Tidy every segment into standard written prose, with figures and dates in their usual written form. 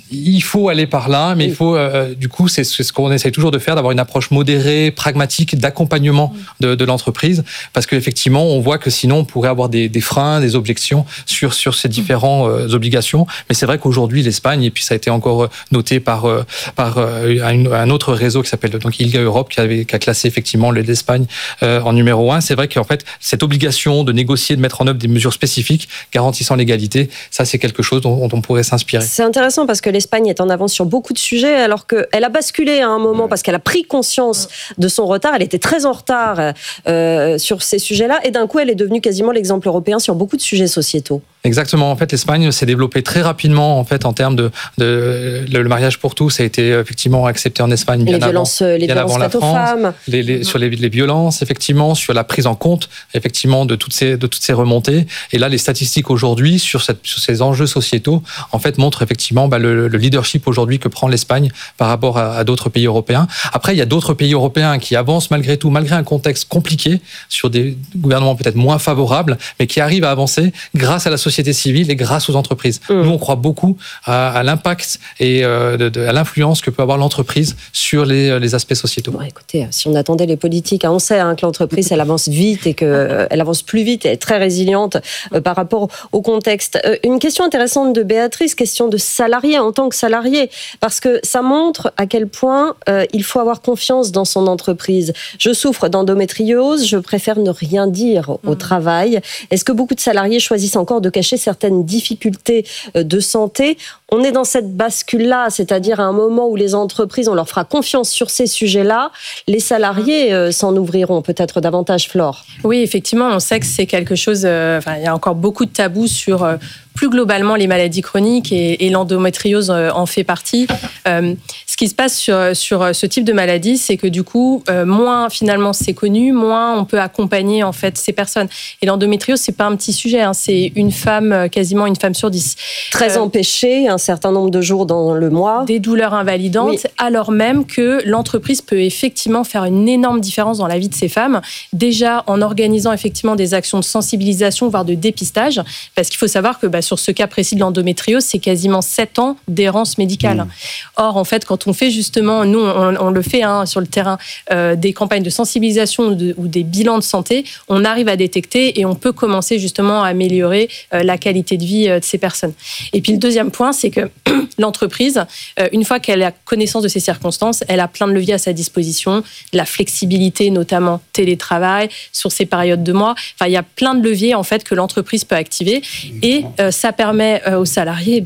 il faut aller par là, mais il faut, du coup, c'est ce qu'on essaye toujours de faire, d'avoir une approche modérée, pragmatique, d'accompagnement de l'entreprise, parce qu'effectivement, on voit que sinon, on pourrait avoir des freins, des objections sur ces différentes obligations. Mais c'est vrai qu'aujourd'hui, l'Espagne, et puis ça a été encore noté par un autre réseau qui s'appelle donc ILGA Europe, qui a classé effectivement l'Espagne en numéro 1. C'est vrai qu'en fait, cette obligation de négocier, de mettre en œuvre des mesures spécifiques garantissant l'égalité, ça c'est quelque chose dont on pourrait s'inspirer. C'est intéressant parce que l'Espagne est en avance sur beaucoup de sujets, alors qu'elle a basculé à un moment parce qu'elle a pris conscience de son retard. Elle était très en retard sur ces sujets-là, et d'un coup, elle est devenue quasiment l'exemple européen sur beaucoup de sujets sociétaux. Exactement. En fait, l'Espagne s'est développée très rapidement. En fait, en termes de le mariage pour tous a été effectivement accepté en Espagne bien avant la France. Sur les violences, effectivement, sur la prise en compte, effectivement, de toutes ces remontées. Et là, les statistiques aujourd'hui sur ces enjeux sociétaux, en fait, montrent effectivement le leadership aujourd'hui que prend l'Espagne par rapport à d'autres pays européens. Après, il y a d'autres pays européens qui avancent malgré tout, malgré un contexte compliqué, sur des gouvernements peut-être moins favorables, mais qui arrivent à avancer grâce à la société civile et grâce aux entreprises. Nous, on croit beaucoup à l'impact et à l'influence que peut avoir l'entreprise sur les aspects sociétaux. Bon, écoutez, si on attendait les politiques, on sait que l'entreprise, elle avance vite et qu'elle avance plus vite et est très résiliente par rapport au contexte. Une question intéressante de Béatrice, question de salarié en tant que salarié, parce que ça montre à quel point il faut avoir confiance dans son entreprise. Je souffre d'endométriose, je préfère ne rien dire au travail. Est-ce que beaucoup de salariés choisissent encore de cacher certaines difficultés de santé? On est dans cette bascule-là, c'est-à-dire à un moment où les entreprises, on leur fera confiance sur ces sujets-là, les salariés s'en ouvriront peut-être davantage, Flore. Oui, effectivement, on sait que c'est quelque chose... il y a encore beaucoup de tabous sur... plus globalement les maladies chroniques et l'endométriose en fait partie. Ce qui se passe sur ce type de maladie, c'est que du coup, moins finalement c'est connu, moins on peut accompagner en fait ces personnes. Et l'endométriose, c'est pas un petit sujet, c'est quasiment une femme sur 10. Très empêchée, un certain nombre de jours dans le mois. Des douleurs invalidantes, oui. Alors même que l'entreprise peut effectivement faire une énorme différence dans la vie de ces femmes, déjà en organisant effectivement des actions de sensibilisation, voire de dépistage, parce qu'il faut savoir que sur ce cas précis de l'endométriose, c'est quasiment 7 ans d'errance médicale. Or, en fait, quand on fait justement, nous, on le fait sur le terrain, des campagnes de sensibilisation ou des bilans de santé, on arrive à détecter et on peut commencer justement à améliorer la qualité de vie de ces personnes. Et puis le deuxième point, c'est que l'entreprise, une fois qu'elle a connaissance de ces circonstances, elle a plein de leviers à sa disposition, de la flexibilité, notamment télétravail, sur ces périodes de mois. Enfin, il y a plein de leviers en fait que l'entreprise peut activer et ça permet aux salariés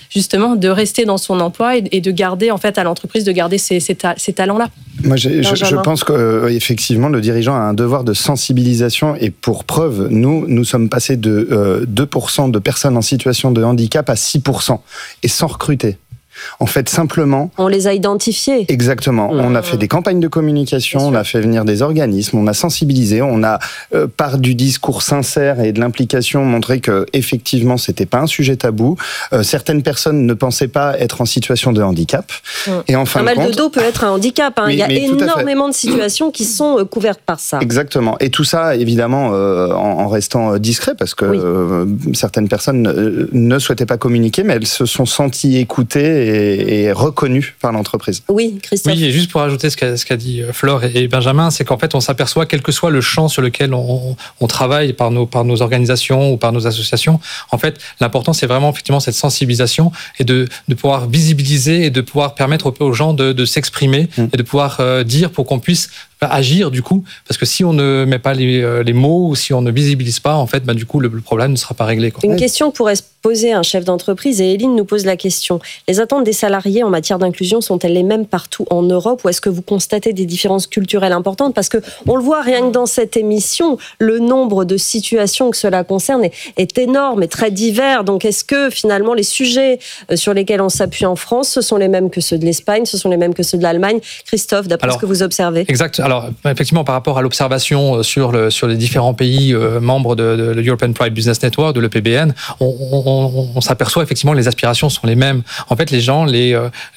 de rester dans son emploi et de garder en fait à l'entreprise de garder ces talents-là. Moi, je pense qu'effectivement, le dirigeant a un devoir de sensibilisation et pour preuve, nous sommes passés de 2% de personnes en situation de handicap à 6% et sans recruter. En fait, simplement... On les a identifiés. Exactement. On a fait des campagnes de communication, on a fait venir des organismes, on a sensibilisé, on a, par du discours sincère et de l'implication, montré que effectivement, c'était pas un sujet tabou. Certaines personnes ne pensaient pas être en situation de handicap. Et en fin un mal de dos peut être un handicap. Il y a énormément de situations qui sont couvertes par ça. Exactement. Et tout ça, évidemment, en restant discret, parce que certaines personnes ne souhaitaient pas communiquer, mais elles se sont senties écoutées et reconnu par l'entreprise. Oui, Christophe. Oui, et juste pour ajouter ce qu'a dit Flore et Benjamin, c'est qu'en fait, on s'aperçoit, quel que soit le champ sur lequel on travaille par nos organisations ou par nos associations, en fait, l'important, c'est vraiment effectivement cette sensibilisation et de pouvoir visibiliser et de pouvoir permettre aux gens de s'exprimer et de pouvoir dire pour qu'on puisse agir du coup, parce que si on ne met pas les mots ou si on ne visibilise pas, en fait, du coup, le problème ne sera pas réglé. Une question pourrait se poser à un chef d'entreprise, et Éline nous pose la question. Les attentes des salariés en matière d'inclusion sont-elles les mêmes partout en Europe, ou est-ce que vous constatez des différences culturelles importantes? Parce que on le voit rien que dans cette émission, le nombre de situations que cela concerne est énorme et très divers. Donc est-ce que finalement les sujets sur lesquels on s'appuie en France, ce sont les mêmes que ceux de l'Espagne, ce sont les mêmes que ceux de l'Allemagne? Christophe, d'après ce que vous observez. Exact. Alors, effectivement, par rapport à l'observation sur les différents pays membres de l'European Pride Business Network, de l'EPBN, on s'aperçoit effectivement que les aspirations sont les mêmes. En fait, les gens, les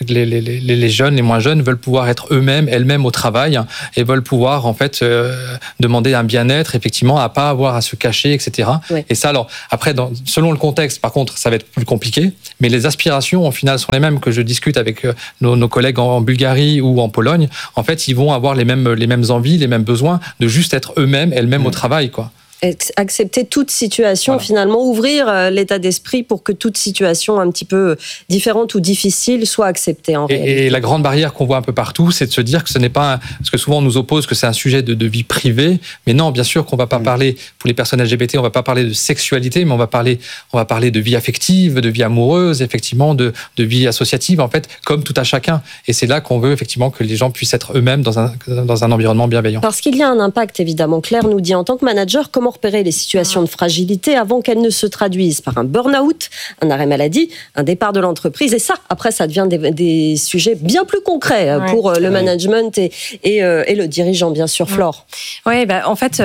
jeunes, les moins jeunes, veulent pouvoir être elles-mêmes au travail et veulent pouvoir, en fait, demander un bien-être, effectivement, à pas avoir à se cacher, etc. Oui. Et ça, alors, après, selon le contexte, par contre, ça va être plus compliqué, mais les aspirations, au final, sont les mêmes. Que je discute avec nos collègues en Bulgarie ou en Pologne, en fait, ils vont avoir les mêmes envies, les mêmes besoins de juste être elles-mêmes au travail, quoi. Accepter toute situation, finalement, ouvrir l'état d'esprit pour que toute situation un petit peu différente ou difficile soit acceptée en réalité. Et la grande barrière qu'on voit un peu partout, c'est de se dire que ce n'est pas... Parce que souvent on nous oppose que c'est un sujet de vie privée, mais non, bien sûr qu'on ne va pas parler, pour les personnes LGBT, on ne va pas parler de sexualité, mais on va parler de vie affective, de vie amoureuse, effectivement, de vie associative, en fait, comme tout à chacun. Et c'est là qu'on veut effectivement que les gens puissent être eux-mêmes dans un environnement bienveillant. Parce qu'il y a un impact, évidemment. Claire nous dit, en tant que manager, comment repérer les situations de fragilité avant qu'elles ne se traduisent par un burn-out, un arrêt maladie, un départ de l'entreprise. Et ça, après, ça devient des sujets bien plus concrets pour le management et le dirigeant, bien sûr, Flore. Oui, en fait,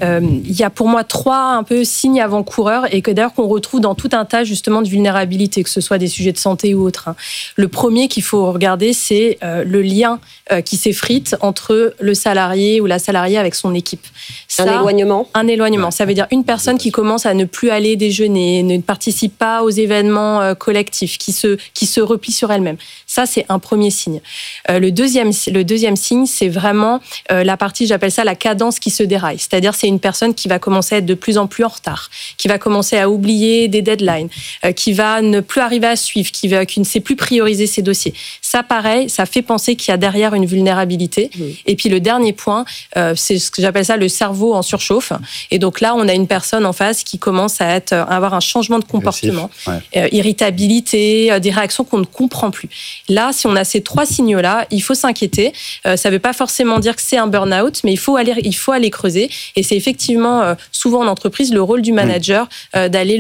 il y a pour moi 3 un peu signes avant-coureurs et que d'ailleurs qu'on retrouve dans tout un tas justement de vulnérabilité, que ce soit des sujets de santé ou autres. Le premier qu'il faut regarder, c'est le lien qui s'effrite entre le salarié ou la salariée avec son équipe. Un éloignement. Un éloignement. Ça veut dire une personne qui commence à ne plus aller déjeuner, ne participe pas aux événements collectifs, qui se replie sur elle-même. Ça, c'est un premier signe. Le deuxième signe, c'est vraiment la partie, j'appelle ça la cadence qui se déraille. C'est-à-dire, c'est une personne qui va commencer à être de plus en plus en retard, qui va commencer à oublier des deadlines, qui va ne plus arriver à suivre, qui ne sait plus prioriser ses dossiers. Ça, pareil, ça fait penser qu'il y a derrière une vulnérabilité. Et puis, le dernier point, c'est ce que j'appelle ça le cerveau en surchauffe. Et donc là, on a une personne en face qui commence à avoir un changement de comportement, irritabilité, des réactions qu'on ne comprend plus. Là, si on a ces 3 signaux-là, il faut s'inquiéter. Ça ne veut pas forcément dire que c'est un burn-out, mais il faut aller creuser. Et c'est effectivement souvent en entreprise le rôle du manager d'aller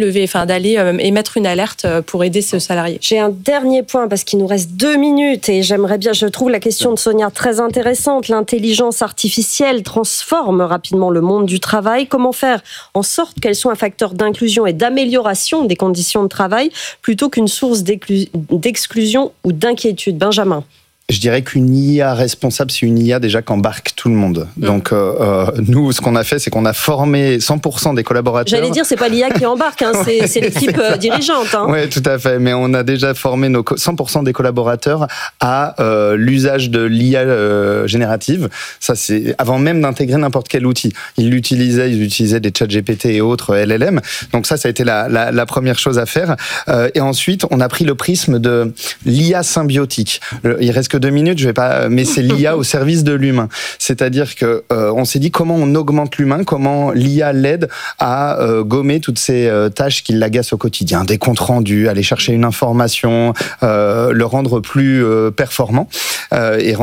émettre une alerte pour aider ce salarié. J'ai un dernier point parce qu'il nous reste 2 minutes et j'aimerais bien, je trouve la question de Sonia très intéressante. L'intelligence artificielle transforme rapidement le monde du travail. Comment faire en sorte qu'elles soient un facteur d'inclusion et d'amélioration des conditions de travail plutôt qu'une source d'exclusion ou d'inquiétude? Benjamin. Je dirais qu'une IA responsable, c'est une IA déjà qu'embarque tout le monde. Donc, nous, ce qu'on a fait, c'est qu'on a formé 100% des collaborateurs. J'allais dire, c'est pas l'IA qui embarque, c'est l'équipe dirigeante. Oui, tout à fait. Mais on a déjà formé 100% des collaborateurs à l'usage de l'IA générative. Ça, c'est avant même d'intégrer n'importe quel outil. Ils utilisaient des chats GPT et autres LLM. Donc ça a été la première chose à faire. Et ensuite, on a pris le prisme de l'IA symbiotique. Il reste que 2 minutes, mais c'est l'IA au service de l'humain. C'est-à-dire que on s'est dit comment on augmente l'humain, comment l'IA l'aide à gommer toutes ces tâches qui l'agacent au quotidien, des comptes rendus, aller chercher une information, le rendre plus performant et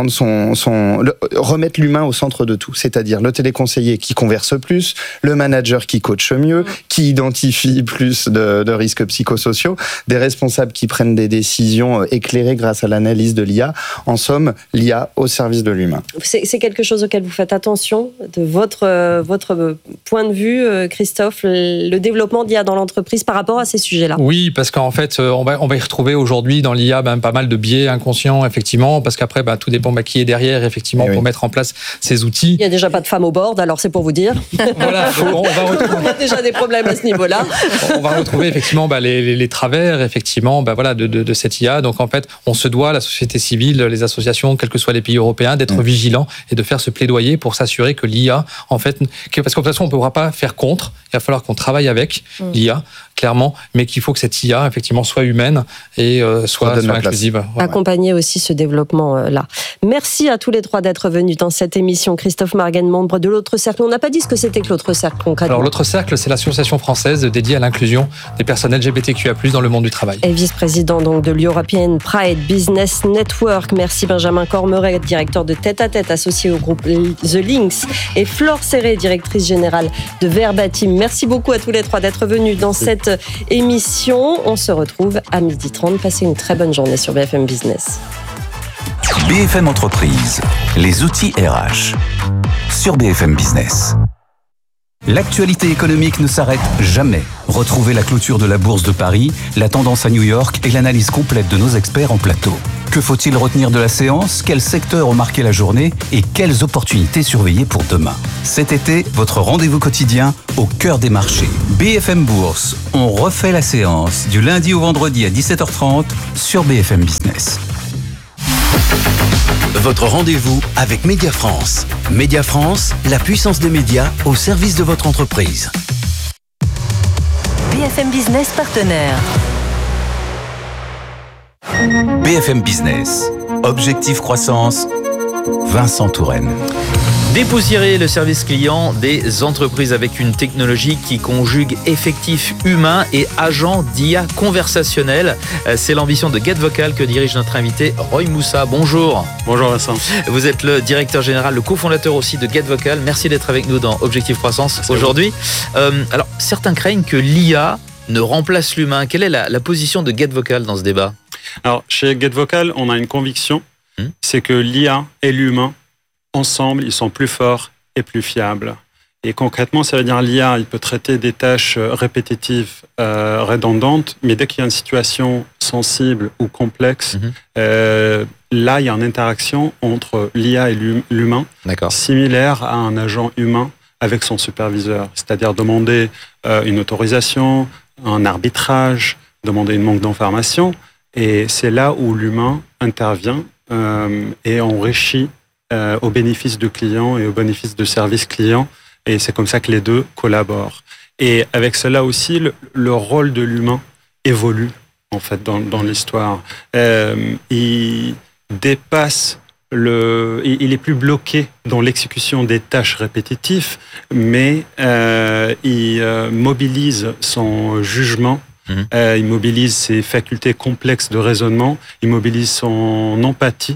remettre l'humain au centre de tout. C'est-à-dire le téléconseiller qui converse plus, le manager qui coache mieux, qui identifie plus de risques psychosociaux, des responsables qui prennent des décisions éclairées grâce à l'analyse de l'IA. En somme, l'IA au service de l'humain. C'est quelque chose auquel vous faites attention, de votre point de vue, Christophe, le développement d'IA dans l'entreprise par rapport à ces sujets-là? Oui, parce qu'en fait, on va y retrouver aujourd'hui dans l'IA pas mal de biais inconscients, effectivement, parce qu'après, tout dépend qui est derrière, effectivement, pour mettre en place ces outils. Il n'y a déjà pas de femmes au board, alors c'est pour vous dire. Voilà, on a déjà des problèmes à ce niveau-là. On va retrouver effectivement les travers, effectivement, de cette IA. Donc en fait, on se doit, la société civile, les associations, quels que soient les pays européens, d'être vigilants et de faire ce plaidoyer pour s'assurer que l'IA, en fait, parce que de toute façon, on ne pourra pas faire contre, il va falloir qu'on travaille avec l'IA, clairement, mais qu'il faut que cette IA, effectivement, soit humaine et soit inclusive. Accompagner aussi ce développement-là. Merci à tous les 3 d'être venus dans cette émission. Christophe Marguen, membre de l'Autre Cercle. On n'a pas dit ce que c'était que l'Autre Cercle, concrètement. Alors, l'Autre Cercle, c'est l'association française dédiée à l'inclusion des personnes LGBTQIA+, dans le monde du travail. Et vice-président donc de l'European Pride Business Network. Merci Benjamin Cormeret, directeur de Tête à Tête, associé au groupe The Links. Et Flore Serré, directrice générale de Verbatim. Merci beaucoup à tous les 3 d'être venus dans cette émission. On se retrouve à 12h30. Passez une très bonne journée sur BFM Business. BFM Entreprise, les outils RH, sur BFM Business. L'actualité économique ne s'arrête jamais. Retrouvez la clôture de la Bourse de Paris, la tendance à New York et l'analyse complète de nos experts en plateau. Que faut-il retenir de la séance? Quels secteurs ont marqué la journée? Et quelles opportunités surveiller pour demain? Cet été, votre rendez-vous quotidien au cœur des marchés. BFM Bourse, on refait la séance du lundi au vendredi à 17h30 sur BFM Business. Votre rendez-vous avec Média France. Média France, la puissance des médias au service de votre entreprise. BFM Business partenaire. BFM Business, Objectif Croissance, Vincent Touraine. Dépoussiérer le service client des entreprises avec une technologie qui conjugue effectif humain et agent d'IA conversationnel. C'est l'ambition de GetVocal que dirige notre invité Roy Moussa. Bonjour. Bonjour Vincent. Vous êtes le directeur général, le cofondateur aussi de GetVocal. Merci d'être avec nous dans Objectif Croissance aujourd'hui. Alors, certains craignent que l'IA ne remplace l'humain. Quelle est la position de GetVocal dans ce débat? Alors, chez GetVocal, on a une conviction, c'est que l'IA et l'humain, ensemble, ils sont plus forts et plus fiables. Et concrètement, ça veut dire l'IA, il peut traiter des tâches répétitives, redondantes, mais dès qu'il y a une situation sensible ou complexe, là, il y a une interaction entre l'IA et l'humain, similaire à un agent humain avec son superviseur. C'est-à-dire demander une autorisation, un arbitrage, demander une manque d'information. Et c'est là où l'humain intervient et enrichit au bénéfice du client et au bénéfice du service client. Et c'est comme ça que les deux collaborent. Et avec cela aussi, le rôle de l'humain évolue, en fait, dans l'histoire. Il dépasse il est plus bloqué dans l'exécution des tâches répétitives, mais il mobilise son jugement, il mobilise ses facultés complexes de raisonnement, il mobilise son empathie,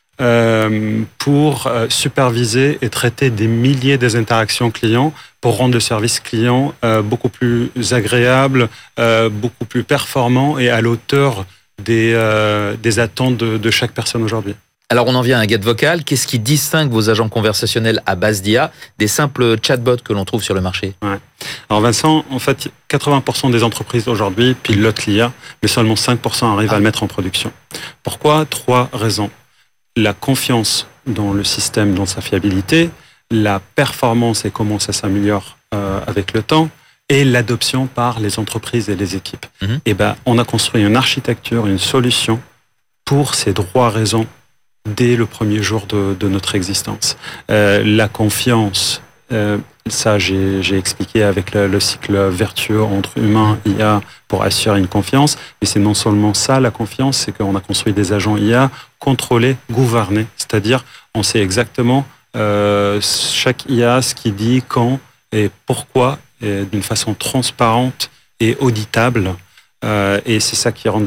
pour superviser et traiter des milliers des interactions clients pour rendre le service client beaucoup plus agréable, beaucoup plus performant et à l'auteur des attentes de chaque personne aujourd'hui. Alors on en vient à GetVocal. Qu'est-ce qui distingue vos agents conversationnels à base d'IA des simples chatbots que l'on trouve sur le marché? Alors Vincent, en fait, 80% des entreprises aujourd'hui pilotent l'IA, mais seulement 5% arrivent à le mettre en production. Pourquoi? 3 raisons. La confiance dans le système, dans sa fiabilité, la performance et comment ça s'améliore avec le temps, et l'adoption par les entreprises et les équipes. Et on a construit une architecture, une solution pour ces 3 raisons dès le premier jour de notre existence. La confiance, ça j'ai expliqué avec le cycle vertueux entre humain et IA pour assurer une confiance, mais c'est non seulement ça la confiance, c'est qu'on a construit des agents IA contrôlés, gouvernés, c'est-à-dire on sait exactement chaque IA ce qu'il dit, quand et pourquoi, et d'une façon transparente et auditable, et c'est ça qui rend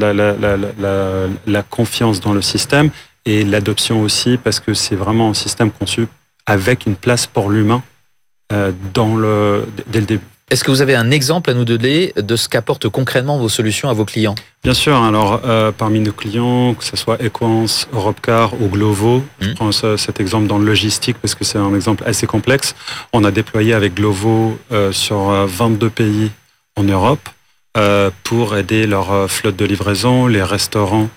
la confiance dans le système et l'adoption aussi, parce que c'est vraiment un système conçu avec une place pour l'humain dès le début. Est-ce que vous avez un exemple à nous donner de ce qu'apportent concrètement vos solutions à vos clients? Bien sûr. Alors, parmi nos clients, que ce soit Equance, Europcar ou Glovo, je prends cet exemple dans le logistique parce que c'est un exemple assez complexe. On a déployé avec Glovo sur 22 pays en Europe pour aider leur flotte de livraison, les restaurants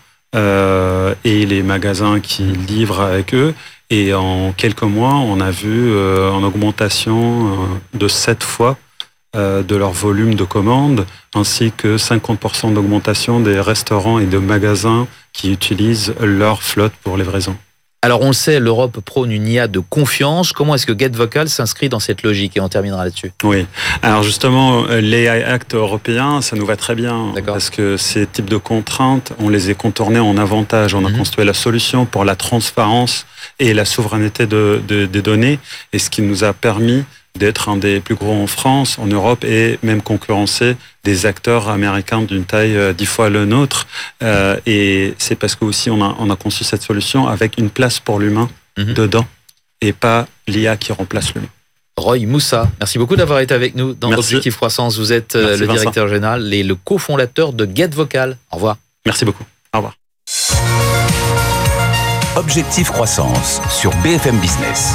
et les magasins qui livrent avec eux. Et en quelques mois, on a vu une augmentation de 7 fois de leur volume de commandes, ainsi que 50% d'augmentation des restaurants et de magasins qui utilisent leur flotte pour livraison. Alors on le sait, l'Europe prône une IA de confiance. Comment est-ce que GetVocal s'inscrit dans cette logique? Et on terminera là-dessus. Oui. Alors justement, l'AI Act européen, ça nous va très bien. Parce que ces types de contraintes, on les a contournés en avantage. On a construit la solution pour la transparence et la souveraineté des données, et ce qui nous a permis d'être un des plus gros en France, en Europe, et même concurrencer des acteurs américains d'une taille 10 fois le nôtre. Et c'est parce que aussi on a conçu cette solution avec une place pour l'humain dedans, et pas l'IA qui remplace l'humain. Roy Moussa, merci beaucoup d'avoir été avec nous dans Objectif Croissance. Vous êtes le directeur général et le cofondateur de GetVocal. Au revoir. Merci beaucoup. Au revoir. Objectif Croissance sur BFM Business.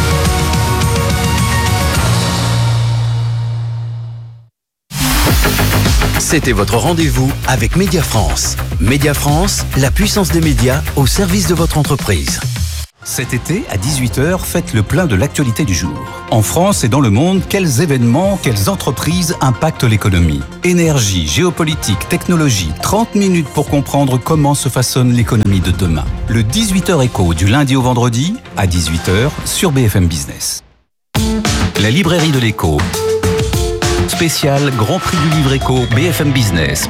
C'était votre rendez-vous avec Média France. Média France, la puissance des médias au service de votre entreprise. Cet été, à 18h, faites le plein de l'actualité du jour. En France et dans le monde, quels événements, quelles entreprises impactent l'économie ? Énergie, géopolitique, technologie, 30 minutes pour comprendre comment se façonne l'économie de demain. Le 18h Éco du lundi au vendredi, à 18h, sur BFM Business. La librairie de l'écho. Spécial Grand Prix du Livre Éco BFM Business.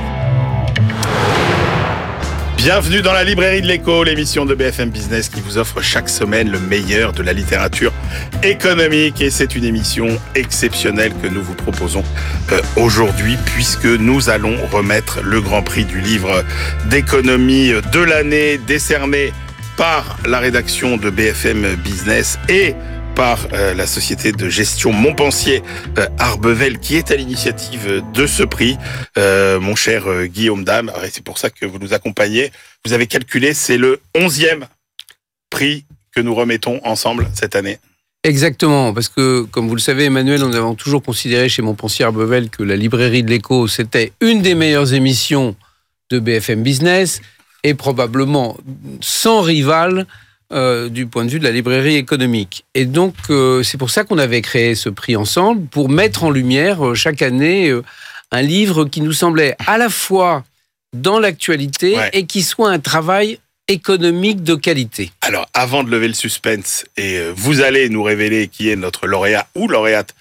Bienvenue dans la librairie de l'écho, l'émission de BFM Business qui vous offre chaque semaine le meilleur de la littérature économique. Et c'est une émission exceptionnelle que nous vous proposons aujourd'hui, puisque nous allons remettre le Grand Prix du livre d'économie de l'année, décerné par la rédaction de BFM Business et par la société de gestion Montpensier Arbevel qui est à l'initiative de ce prix. Mon cher Guillaume Dame, c'est pour ça que vous nous accompagnez. Vous avez calculé, c'est le 11e prix que nous remettons ensemble cette année. Exactement, parce que, comme vous le savez, Emmanuel, nous avons toujours considéré chez Montpensier Arbevel que la librairie de l'écho, c'était une des meilleures émissions de BFM Business et probablement sans rival du point de vue de la librairie économique. Et donc, c'est pour ça qu'on avait créé ce prix ensemble, pour mettre en lumière chaque année un livre qui nous semblait à la fois dans l'actualité et qui soit un travail économique de qualité. Alors, avant de lever le suspense, et vous allez nous révéler qui est notre lauréat ou lauréate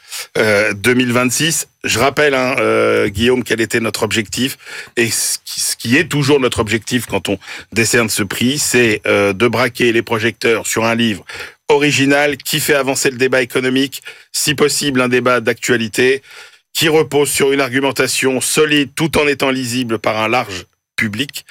2026, je rappelle, Guillaume, quel était notre objectif, et ce qui est toujours notre objectif quand on décerne ce prix, c'est de braquer les projecteurs sur un livre original qui fait avancer le débat économique, si possible un débat d'actualité, qui repose sur une argumentation solide tout en étant lisible par un large public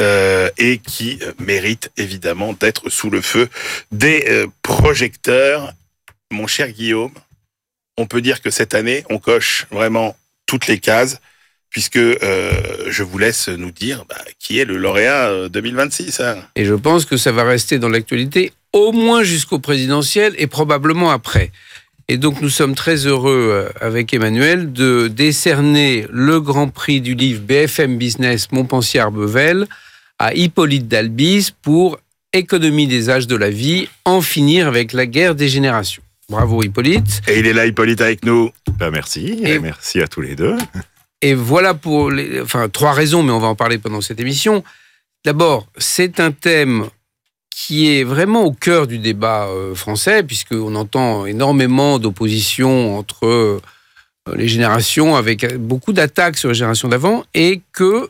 et qui mérite évidemment d'être sous le feu des projecteurs. Mon cher Guillaume, on peut dire que cette année, on coche vraiment toutes les cases, puisque je vous laisse nous dire qui est le lauréat 2026. Et je pense que ça va rester dans l'actualité au moins jusqu'au présidentiel et probablement après. Et donc nous sommes très heureux avec Emmanuel de décerner le Grand Prix du livre BFM Business Montpensier Arbevel à Hippolyte Dalbis pour Économie des âges de la vie, en finir avec la guerre des générations. Bravo Hippolyte. Et il est là, Hippolyte, avec nous. Merci, et merci à tous les deux. Et voilà pour trois raisons, mais on va en parler pendant cette émission. D'abord, c'est un thème qui est vraiment au cœur du débat français, puisqu'on entend énormément d'opposition entre les générations, avec beaucoup d'attaques sur les générations d'avant, et que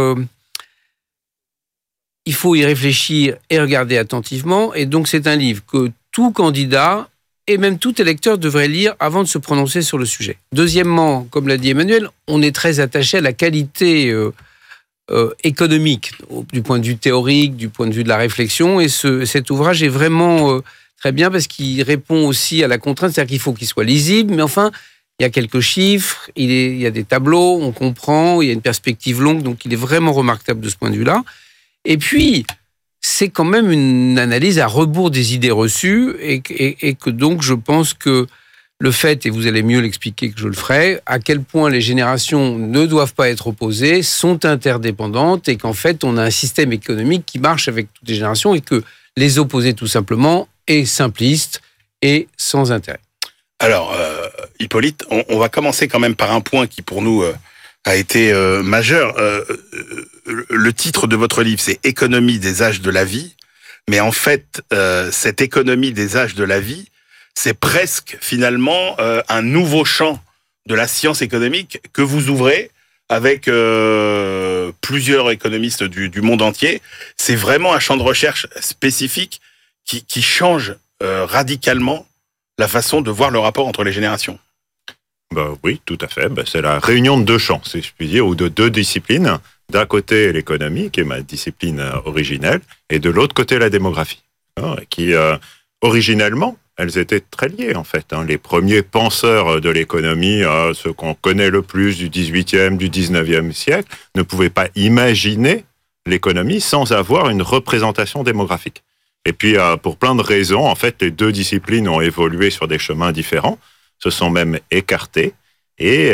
il faut y réfléchir et regarder attentivement. Et donc, c'est un livre que tout candidat et même tout électeur devrait lire avant de se prononcer sur le sujet. Deuxièmement, comme l'a dit Emmanuel, on est très attaché à la qualité économique, du point de vue théorique, du point de vue de la réflexion, et cet ouvrage est vraiment très bien parce qu'il répond aussi à la contrainte, c'est-à-dire qu'il faut qu'il soit lisible, mais enfin, il y a quelques chiffres, il y a des tableaux, on comprend, il y a une perspective longue, donc il est vraiment remarquable de ce point de vue-là. Et puis, c'est quand même une analyse à rebours des idées reçues, et que donc je pense que le fait, et vous allez mieux l'expliquer que je le ferai, à quel point les générations ne doivent pas être opposées, sont interdépendantes, et qu'en fait, on a un système économique qui marche avec toutes les générations, et que les opposer tout simplement est simpliste et sans intérêt. Alors, Hippolyte, on va commencer quand même par un point qui pour nous a été majeur. Le titre de votre livre, c'est « Économie des âges de la vie », mais en fait, cette économie des âges de la vie, c'est presque finalement un nouveau champ de la science économique que vous ouvrez avec plusieurs économistes du monde entier. C'est vraiment un champ de recherche spécifique qui change radicalement la façon de voir le rapport entre les générations. Oui, tout à fait. C'est la réunion de deux champs, si je puis dire, ou de deux disciplines. D'un côté, l'économie, qui est ma discipline originelle, et de l'autre côté, la démographie, qui, originellement, elles étaient très liées, en fait. Les premiers penseurs de l'économie, ceux qu'on connaît le plus du 18e, du 19e siècle, ne pouvaient pas imaginer l'économie sans avoir une représentation démographique. Et puis, pour plein de raisons, en fait, les deux disciplines ont évolué sur des chemins différents, se sont même écartées, et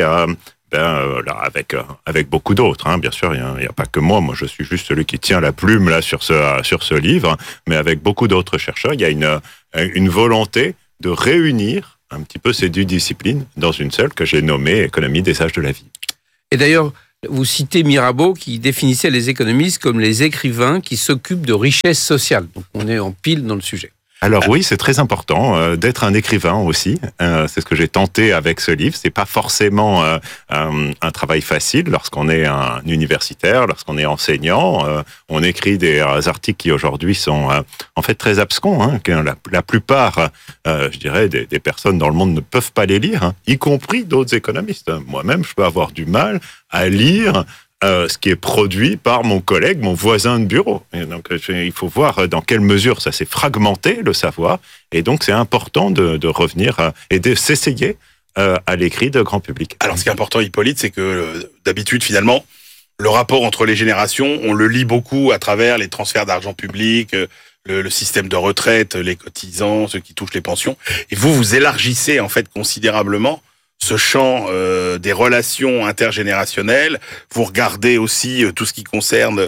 avec beaucoup d'autres, hein. Bien sûr, il n'y a pas que moi je suis juste celui qui tient la plume là sur ce livre, mais avec beaucoup d'autres chercheurs, il y a une volonté de réunir un petit peu ces deux disciplines dans une seule que j'ai nommée économie des âges de la vie. Et d'ailleurs, vous citez Mirabeau qui définissait les économistes comme les écrivains qui s'occupent de richesse sociale. Donc on est en pile dans le sujet. Alors oui, c'est très important d'être un écrivain aussi. C'est ce que j'ai tenté avec ce livre. C'est pas forcément un travail facile lorsqu'on est un universitaire, lorsqu'on est enseignant. On écrit des articles qui aujourd'hui sont en fait très abscons. Hein, que la plupart, je dirais, des personnes dans le monde ne peuvent pas les lire, hein, y compris d'autres économistes. Moi-même, je peux avoir du mal à lire ce qui est produit par mon collègue, mon voisin de bureau. Et donc, il faut voir dans quelle mesure ça s'est fragmenté, le savoir. Et donc, c'est important de revenir et de s'essayer à l'écrit de grand public. Alors, ce qui est important, Hippolyte, c'est que d'habitude, finalement, le rapport entre les générations, on le lit beaucoup à travers les transferts d'argent public, le système de retraite, les cotisants, ceux qui touchent les pensions. Et vous élargissez, en fait, considérablement ce champ des relations intergénérationnelles. Vous regardez aussi tout ce qui concerne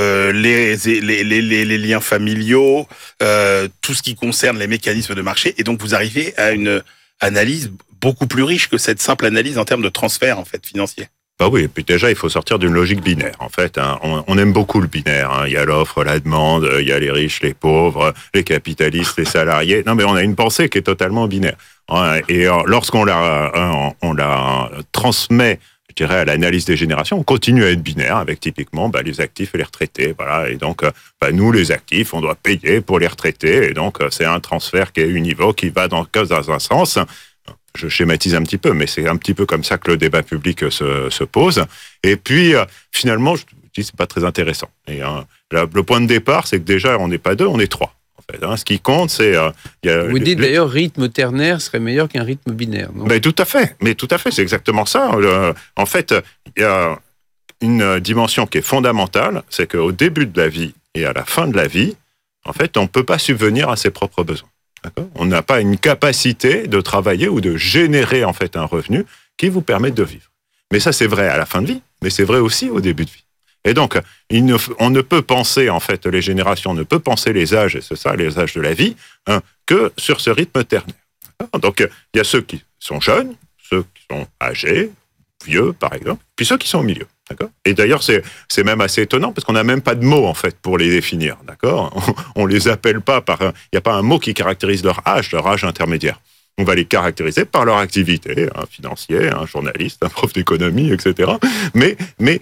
les liens familiaux, tout ce qui concerne les mécanismes de marché, et donc vous arrivez à une analyse beaucoup plus riche que cette simple analyse en termes de transfert en fait financier. Bah oui, et puis déjà, il faut sortir d'une logique binaire. En fait, hein, on aime beaucoup le binaire. Hein. Il y a l'offre, la demande, il y a les riches, les pauvres, les capitalistes, les salariés. Non, mais on a une pensée qui est totalement binaire. Et lorsqu'on la transmet, je dirais, à l'analyse des générations, on continue à être binaire avec typiquement les actifs et les retraités. Voilà. Et donc, nous, les actifs, on doit payer pour les retraités. Et donc, c'est un transfert qui est univoque, qui va dans un sens. Je schématise un petit peu, mais c'est un petit peu comme ça que le débat public se pose. Et puis, finalement, je dis c'est pas très intéressant. Et le point de départ, c'est que déjà, on n'est pas deux, on est trois. En fait, hein. Ce qui compte, c'est... Vous dites d'ailleurs, rythme ternaire serait meilleur qu'un rythme binaire, non ? Mais tout à fait, c'est exactement ça. En fait, il y a une dimension qui est fondamentale, c'est qu'au début de la vie et à la fin de la vie, en fait, on ne peut pas subvenir à ses propres besoins. D'accord ? On n'a pas une capacité de travailler ou de générer en fait un revenu qui vous permette de vivre. Mais ça, c'est vrai à la fin de vie, mais c'est vrai aussi au début de vie. Et donc, on ne peut penser, en fait, les générations ne peuvent penser les âges, et c'est ça, les âges de la vie, hein, que sur ce rythme ternaire. D'accord ? Donc, il y a ceux qui sont jeunes, ceux qui sont âgés, vieux, par exemple, puis ceux qui sont au milieu. D'accord ? Et d'ailleurs, c'est même assez étonnant parce qu'on n'a même pas de mots en fait pour les définir. D'accord ? On les appelle pas il n'y a pas un mot qui caractérise leur âge intermédiaire. On va les caractériser par leur activité, un financier, un journaliste, un prof d'économie, etc. Mais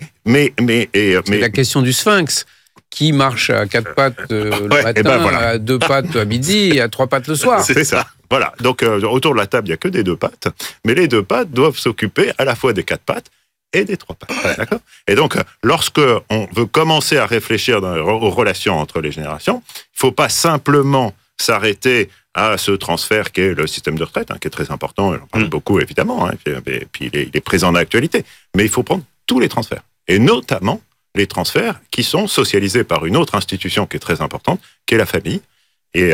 c'est la question du sphinx. Qui marche à 4 pattes le matin, voilà. À 2 pattes à midi et à 3 pattes le soir. C'est ça. Voilà. Donc, autour de la table, il n'y a que des 2 pattes. Mais les 2 pattes doivent s'occuper à la fois des 4 pattes et des 3 pattes. D'accord ? Et donc, lorsque on veut commencer à réfléchir aux relations entre les générations, il ne faut pas simplement s'arrêter à ce transfert qui est le système de retraite, hein, qui est très important, j'en parle beaucoup évidemment, hein, et puis il est présent dans l'actualité. Mais il faut prendre tous les transferts, et notamment les transferts qui sont socialisés par une autre institution qui est très importante, qui est la famille, et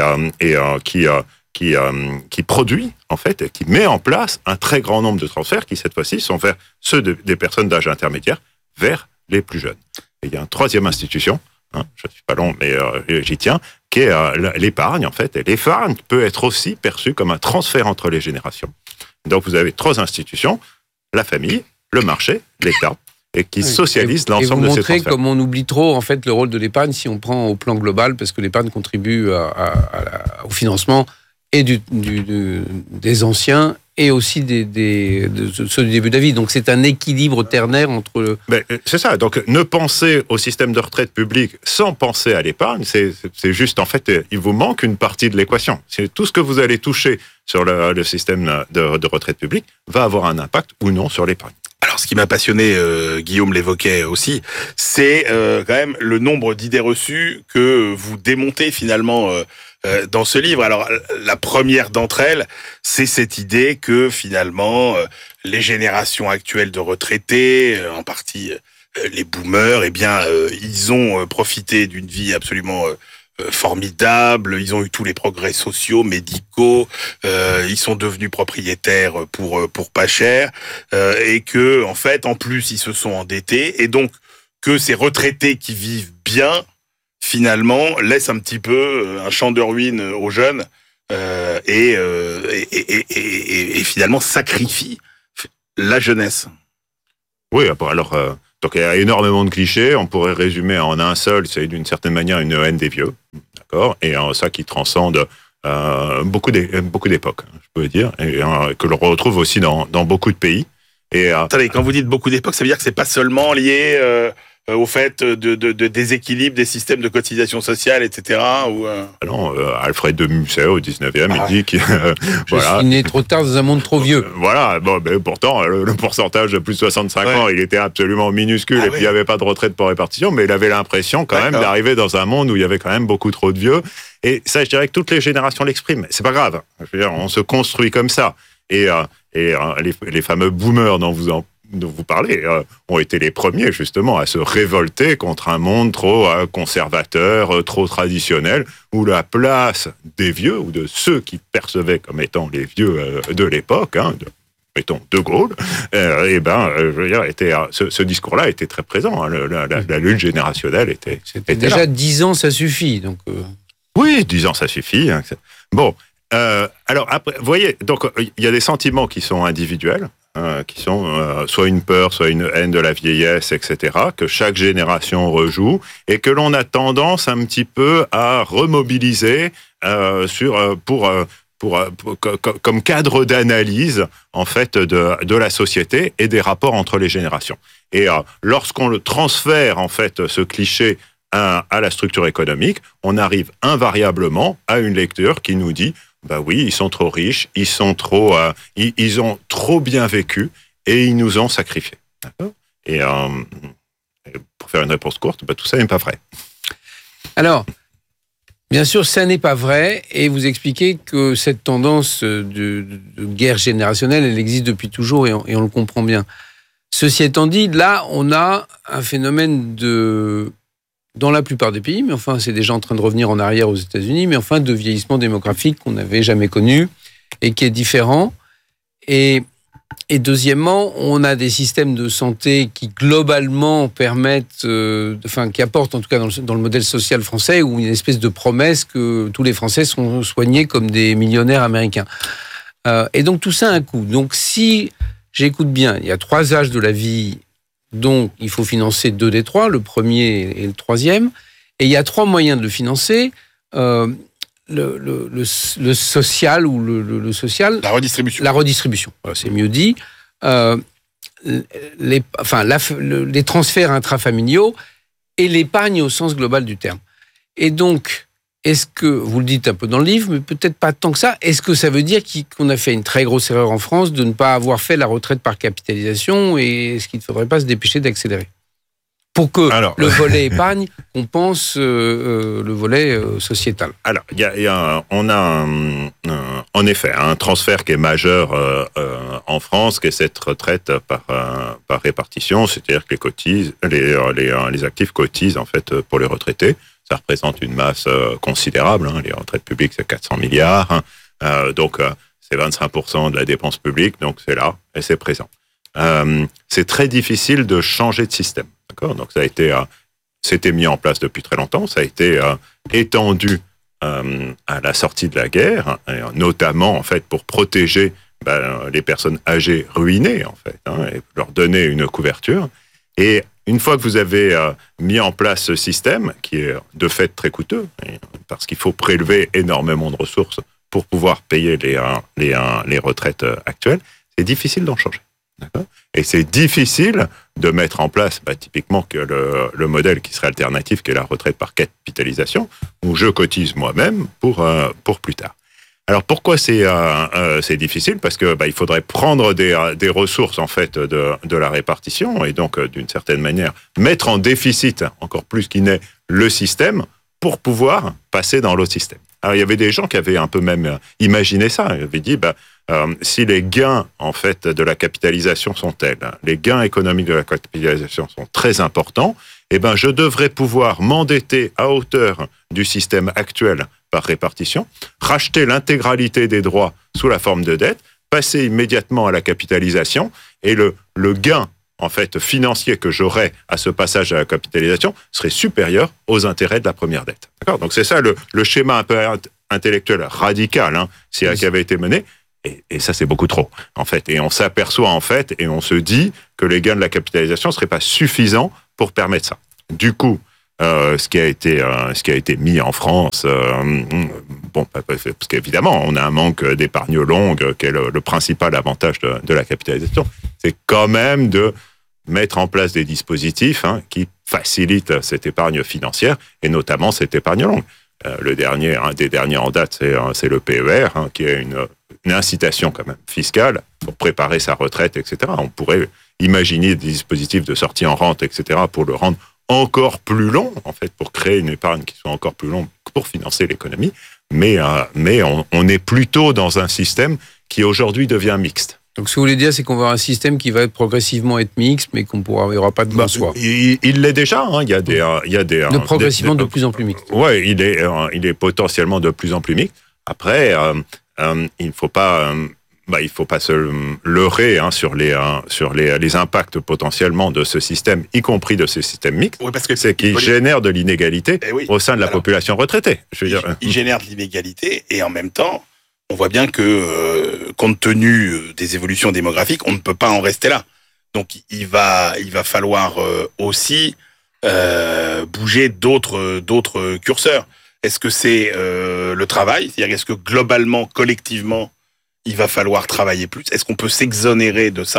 qui produit, en fait, qui met en place un très grand nombre de transferts qui, cette fois-ci, sont vers ceux des personnes d'âge intermédiaire vers les plus jeunes. Et il y a une troisième institution, hein, je ne suis pas long, mais j'y tiens, qui est l'épargne, en fait. Et l'épargne peut être aussi perçue comme un transfert entre les générations. Donc, vous avez 3 institutions, la famille, le marché, l'État, et qui socialise l'ensemble de ces transferts. Et vous montrez comme on oublie trop en fait le rôle de l'épargne si on prend au plan global, parce que l'épargne contribue au financement et des anciens et aussi de ceux du début de la vie. Donc c'est un équilibre ternaire entre... C'est ça, donc ne penser au système de retraite public sans penser à l'épargne, c'est juste en fait, il vous manque une partie de l'équation. C'est tout ce que vous allez toucher sur le système de retraite publique va avoir un impact ou non sur l'épargne. Alors, ce qui m'a passionné, Guillaume l'évoquait aussi, c'est quand même le nombre d'idées reçues que vous démontez finalement dans ce livre. Alors, la première d'entre elles, c'est cette idée que finalement, les générations actuelles de retraités, en partie les boomers, eh bien, ils ont profité d'une vie absolument formidables, ils ont eu tous les progrès sociaux, médicaux, ils sont devenus propriétaires pour pas cher, et que en fait, en plus, ils se sont endettés, et donc que ces retraités qui vivent bien, finalement, laissent un petit peu un champ de ruines aux jeunes, et finalement sacrifient la jeunesse. Oui, alors, donc il y a énormément de clichés. On pourrait résumer en un seul, c'est d'une certaine manière une haine des vieux, d'accord, et ça qui transcende beaucoup d'époques, je peux dire, et que l'on retrouve aussi dans beaucoup de pays. Et attendez, quand vous dites beaucoup d'époques, ça veut dire que c'est pas seulement lié au fait de déséquilibre des systèmes de cotisation sociale, etc. Ou non, Alfred de Musset au 19e, il dit que je suis né trop tard dans un monde trop vieux. Voilà, bon, mais pourtant le pourcentage de plus de 65 ans, il était absolument minuscule, et puis il n'y avait pas de retraite pour répartition, mais il avait l'impression quand même d'arriver dans un monde où il y avait quand même beaucoup trop de vieux. Et ça, je dirais que toutes les générations l'expriment. C'est pas grave. Je veux dire, on se construit comme ça. Et les fameux boomers dont vous parlez, ont été les premiers justement à se révolter contre un monde trop conservateur, trop traditionnel, où la place des vieux, ou de ceux qui percevaient comme étant les vieux de l'époque, mettons De Gaulle, je veux dire, ce discours-là était très présent. La lutte générationnelle était déjà là. 10 ans, ça suffit. Donc Oui, 10 ans, ça suffit. Bon, alors après, vous voyez, donc il y a des sentiments qui sont individuels, qui sont soit une peur, soit une haine de la vieillesse, etc., que chaque génération rejoue, et que l'on a tendance un petit peu à remobiliser comme cadre d'analyse, en fait, de la société et des rapports entre les générations. Et lorsqu'on le transfère, en fait, ce cliché à la structure économique, on arrive invariablement à une lecture qui nous dit oui, ils sont trop riches, ils ont trop bien vécu et ils nous ont sacrifiés. D'accord ? Et pour faire une réponse courte, tout ça n'est pas vrai. Alors, bien sûr, ça n'est pas vrai, et vous expliquez que cette tendance de guerre générationnelle, elle existe depuis toujours, et on le comprend bien. Ceci étant dit, là, on a un phénomène dans la plupart des pays, mais enfin, c'est déjà en train de revenir en arrière aux États-Unis, mais enfin, de vieillissement démographique qu'on n'avait jamais connu et qui est différent. Et deuxièmement, on a des systèmes de santé qui, globalement, permettent, qui apportent, en tout cas dans le modèle social français, où une espèce de promesse que tous les Français sont soignés comme des millionnaires américains. Et donc, tout ça a un coût. Donc, si j'écoute bien, il y a 3 âges de la vie. Donc, il faut financer 2 des 3, le premier et le troisième. Et il y a 3 moyens de le financer. Le social ou le social. La redistribution. La redistribution, voilà, c'est mieux dit. Les transferts intrafamiliaux et l'épargne au sens global du terme. Et donc, est-ce que, vous le dites un peu dans le livre, mais peut-être pas tant que ça, est-ce que ça veut dire qu'on a fait une très grosse erreur en France de ne pas avoir fait la retraite par capitalisation, et est-ce qu'il ne faudrait pas se dépêcher d'accélérer pour que le volet épargne compense le volet sociétal? Alors, on a en effet un transfert qui est majeur en France, qui est cette retraite par répartition, c'est-à-dire que les actifs cotisent en fait pour les retraités. Ça représente une masse considérable. Les retraites publiques, c'est 400 milliards. Donc, c'est 25% de la dépense publique. Donc, c'est là et c'est présent. C'est très difficile de changer de système. D'accord ? Donc, c'était mis en place depuis très longtemps. Ça a été étendu à la sortie de la guerre, et notamment, en fait, pour protéger les personnes âgées ruinées, en fait, et leur donner une couverture. Et une fois que vous avez mis en place ce système, qui est de fait très coûteux, parce qu'il faut prélever énormément de ressources pour pouvoir payer les retraites actuelles, c'est difficile d'en changer. D'accord ? Et c'est difficile de mettre en place, typiquement, que le modèle qui serait alternatif, qui est la retraite par capitalisation, où je cotise moi-même pour plus tard. Alors pourquoi c'est difficile ? Parce que il faudrait prendre des ressources en fait de la répartition, et donc d'une certaine manière mettre en déficit encore plus qu'il n'est le système pour pouvoir passer dans l'autre système. Alors il y avait des gens qui avaient un peu même imaginé ça. Ils avaient dit si les gains en fait de la capitalisation sont tels, les gains économiques de la capitalisation sont très importants, je devrais pouvoir m'endetter à hauteur du système actuel par répartition, racheter l'intégralité des droits sous la forme de dette, passer immédiatement à la capitalisation, et le gain en fait financier que j'aurais à ce passage à la capitalisation serait supérieur aux intérêts de la première dette. D'accord ? Donc c'est ça le schéma un peu intellectuel radical qui avait été mené. Et ça, c'est beaucoup trop, en fait. Et on s'aperçoit, en fait, et on se dit que les gains de la capitalisation ne seraient pas suffisants pour permettre ça. Du coup, ce qui a été mis en France, parce qu'évidemment, on a un manque d'épargne longue, qui est le principal avantage de la capitalisation, c'est quand même de mettre en place des dispositifs qui facilitent cette épargne financière, et notamment cette épargne longue. Un des derniers en date, c'est le PER, qui est une incitation quand même fiscale pour préparer sa retraite, etc. On pourrait imaginer des dispositifs de sortie en rente, etc., pour le rendre encore plus long, en fait, pour créer une épargne qui soit encore plus longue pour financer l'économie. Mais on est plutôt dans un système qui aujourd'hui devient mixte. Donc, ce que vous voulez dire, c'est qu'on va avoir un système qui va progressivement être mixte, mais il n'y aura pas de grand soir. Il l'est déjà. Il y a des progressivement de plus en plus mixte. Ouais, il est potentiellement de plus en plus mixte. Après, il faut pas se leurrer sur les impacts potentiellement de ce système, y compris de ce système mixte. Oui, parce que c'est qu'il génère de l'inégalité au sein de la population retraitée. Il génère de l'inégalité, et en même temps, on voit bien que, compte tenu des évolutions démographiques, on ne peut pas en rester là. Donc, il va falloir aussi bouger d'autres curseurs. Est-ce que c'est le travail ? C'est-à-dire, est-ce que globalement, collectivement, il va falloir travailler plus ? Est-ce qu'on peut s'exonérer de ça ?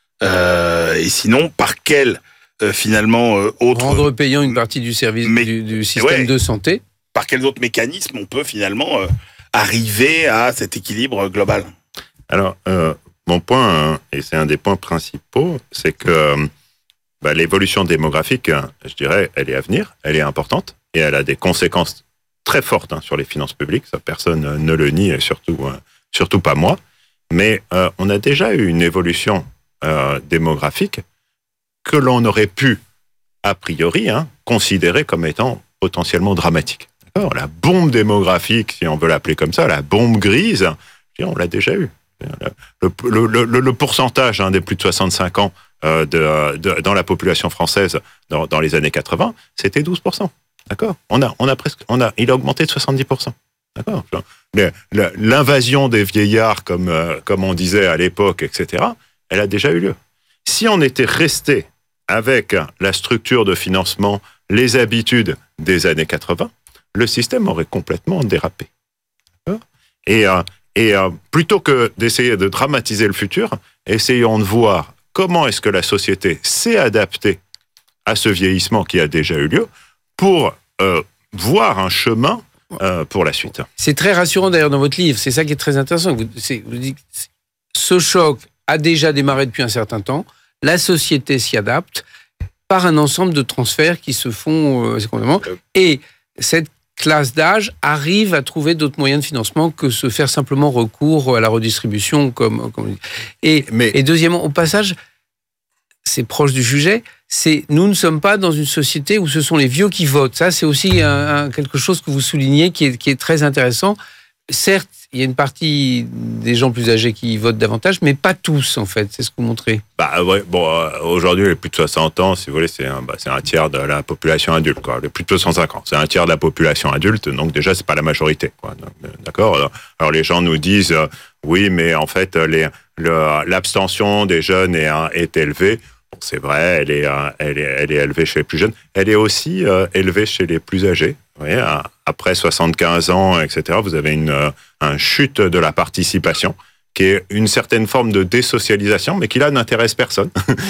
Et sinon, par quel, finalement, autre... Rendre payant une partie du service du système de santé ? Par quels autres mécanismes on peut, finalement... arriver à cet équilibre global? Alors, mon point, et c'est un des points principaux, c'est que l'évolution démographique, je dirais, elle est à venir, elle est importante, et elle a des conséquences très fortes sur les finances publiques. Ça, personne ne le nie, et surtout pas moi. Mais on a déjà eu une évolution démographique que l'on aurait pu, a priori, considérer comme étant potentiellement dramatique. La bombe démographique, si on veut l'appeler comme ça, la bombe grise, on l'a déjà eu. Le pourcentage des plus de 65 ans dans la population française dans les années 80, c'était 12%. D'accord ? Il a augmenté de 70%. D'accord ? L'invasion des vieillards, comme on disait à l'époque, etc., elle a déjà eu lieu. Si on était resté avec la structure de financement, les habitudes des années 80, le système aurait complètement dérapé. Et plutôt que d'essayer de dramatiser le futur, essayons de voir comment est-ce que la société s'est adaptée à ce vieillissement qui a déjà eu lieu pour voir un chemin pour la suite. C'est très rassurant d'ailleurs dans votre livre, c'est ça qui est très intéressant. Vous dites, ce choc a déjà démarré depuis un certain temps, la société s'y adapte par un ensemble de transferts qui se font et cette classe d'âge arrive à trouver d'autres moyens de financement que se faire simplement recours à la redistribution, comme on dit. Et deuxièmement, au passage, c'est proche du sujet, nous ne sommes pas dans une société où ce sont les vieux qui votent. Ça, c'est aussi quelque chose que vous soulignez qui est très intéressant. Certes, il y a une partie des gens plus âgés qui votent davantage, mais pas tous, en fait. C'est ce que vous montrez. Aujourd'hui, les plus de 60 ans, si vous voulez, c'est un tiers de la population adulte, quoi. Les plus de 65 ans, c'est un tiers de la population adulte, donc déjà, c'est pas la majorité, quoi. D'accord ? Alors, les gens nous disent, oui, mais en fait, l'abstention des jeunes est élevée. Bon, c'est vrai, elle est élevée chez les plus jeunes. Elle est aussi élevée chez les plus âgés. Vous voyez, après 75 ans, etc., vous avez une chute de la participation qui est une certaine forme de désocialisation, mais qui là n'intéresse personne.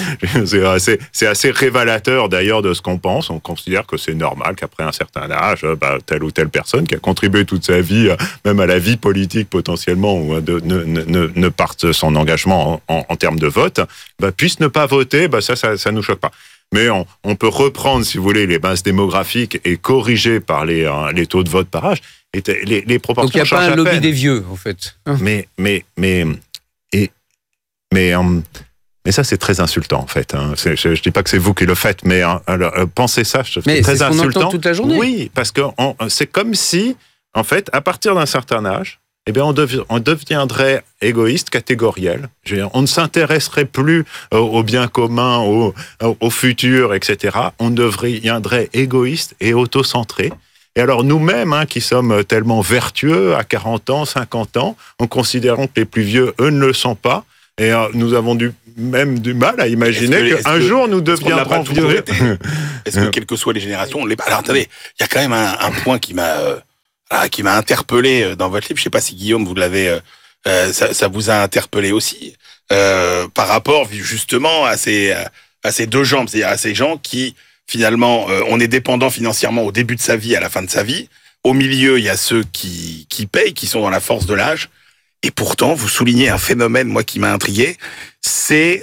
C'est assez révélateur d'ailleurs de ce qu'on pense. On considère que c'est normal qu'après un certain âge, telle ou telle personne qui a contribué toute sa vie, même à la vie politique potentiellement, ou ne parte son engagement en termes de vote, puisse ne pas voter. Ça nous choque pas. Mais on peut reprendre, si vous voulez, les bases démographiques et corriger par les taux de vote par âge. Et les proportions. Donc il n'y a pas un lobby des vieux, en fait. Mais ça, c'est très insultant, en fait. Je dis pas que c'est vous qui le faites, mais pensez ça, c'est très insultant. Mais c'est ce qu'on entend toute la journée. Oui, parce que c'est comme si, en fait, à partir d'un certain âge, eh bien, on deviendrait égoïste, catégoriel. On ne s'intéresserait plus au bien commun, au futur, etc. On deviendrait égoïste et autocentré. Et alors nous-mêmes, qui sommes tellement vertueux à 40 ans, 50 ans, en considérant que les plus vieux, eux, ne le sont pas. Et nous avons même du mal à imaginer qu'un jour nous deviendrons vieux. Est-ce que, quelles que soient les générations, on l'est pas? Alors attendez, il y a quand même un point qui m'a interpellé dans votre livre. Je sais pas si Guillaume, vous l'avez, ça vous a interpellé aussi, par rapport justement à ces deux jambes, c'est-à-dire à ces gens qui finalement, on est dépendant financièrement au début de sa vie, à la fin de sa vie. Au milieu, il y a ceux qui payent, qui sont dans la force de l'âge. Et pourtant, vous soulignez un phénomène, moi, qui m'a intrigué, c'est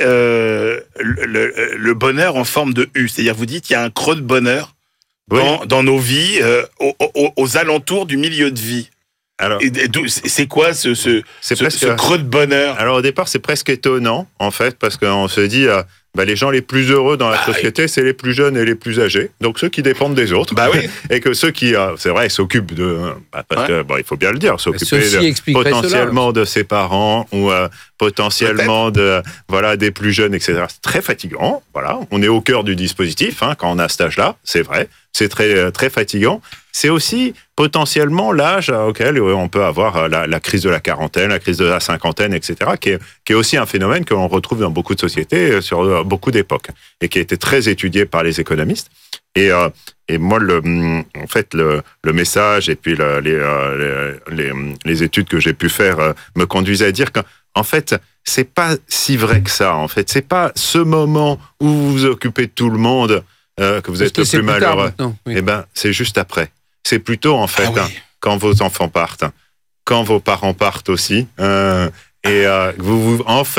le bonheur en forme de U. C'est-à-dire, vous dites, il y a un creux de bonheur dans nos vies, aux alentours du milieu de vie. Alors, c'est quoi ce creux de bonheur? Alors, au départ, c'est presque étonnant, en fait, parce qu'on se dit... les gens les plus heureux dans la société, c'est les plus jeunes et les plus âgés. Donc ceux qui dépendent des autres. Oui. Et que ceux qui, c'est vrai, s'occupent de... parce que, il faut bien le dire, s'occuper potentiellement de ses parents ou potentiellement des plus jeunes, etc. C'est très fatigant. Voilà, on est au cœur du dispositif quand on a cet âge-là, c'est vrai. C'est très, très fatigant. C'est aussi potentiellement l'âge auquel on peut avoir la crise de la quarantaine, la crise de la cinquantaine, etc., qui est aussi un phénomène que l'on retrouve dans beaucoup de sociétés sur beaucoup d'époques et qui a été très étudié par les économistes. Et moi, le message et puis les études que j'ai pu faire me conduisent à dire qu'en fait, c'est pas si vrai que ça. En fait, c'est pas ce moment où vous vous occupez de tout le monde que vous êtes le plus malheureux. Oui. Eh ben, c'est juste après. C'est plutôt, en fait, quand vos enfants partent, quand vos parents partent aussi, vous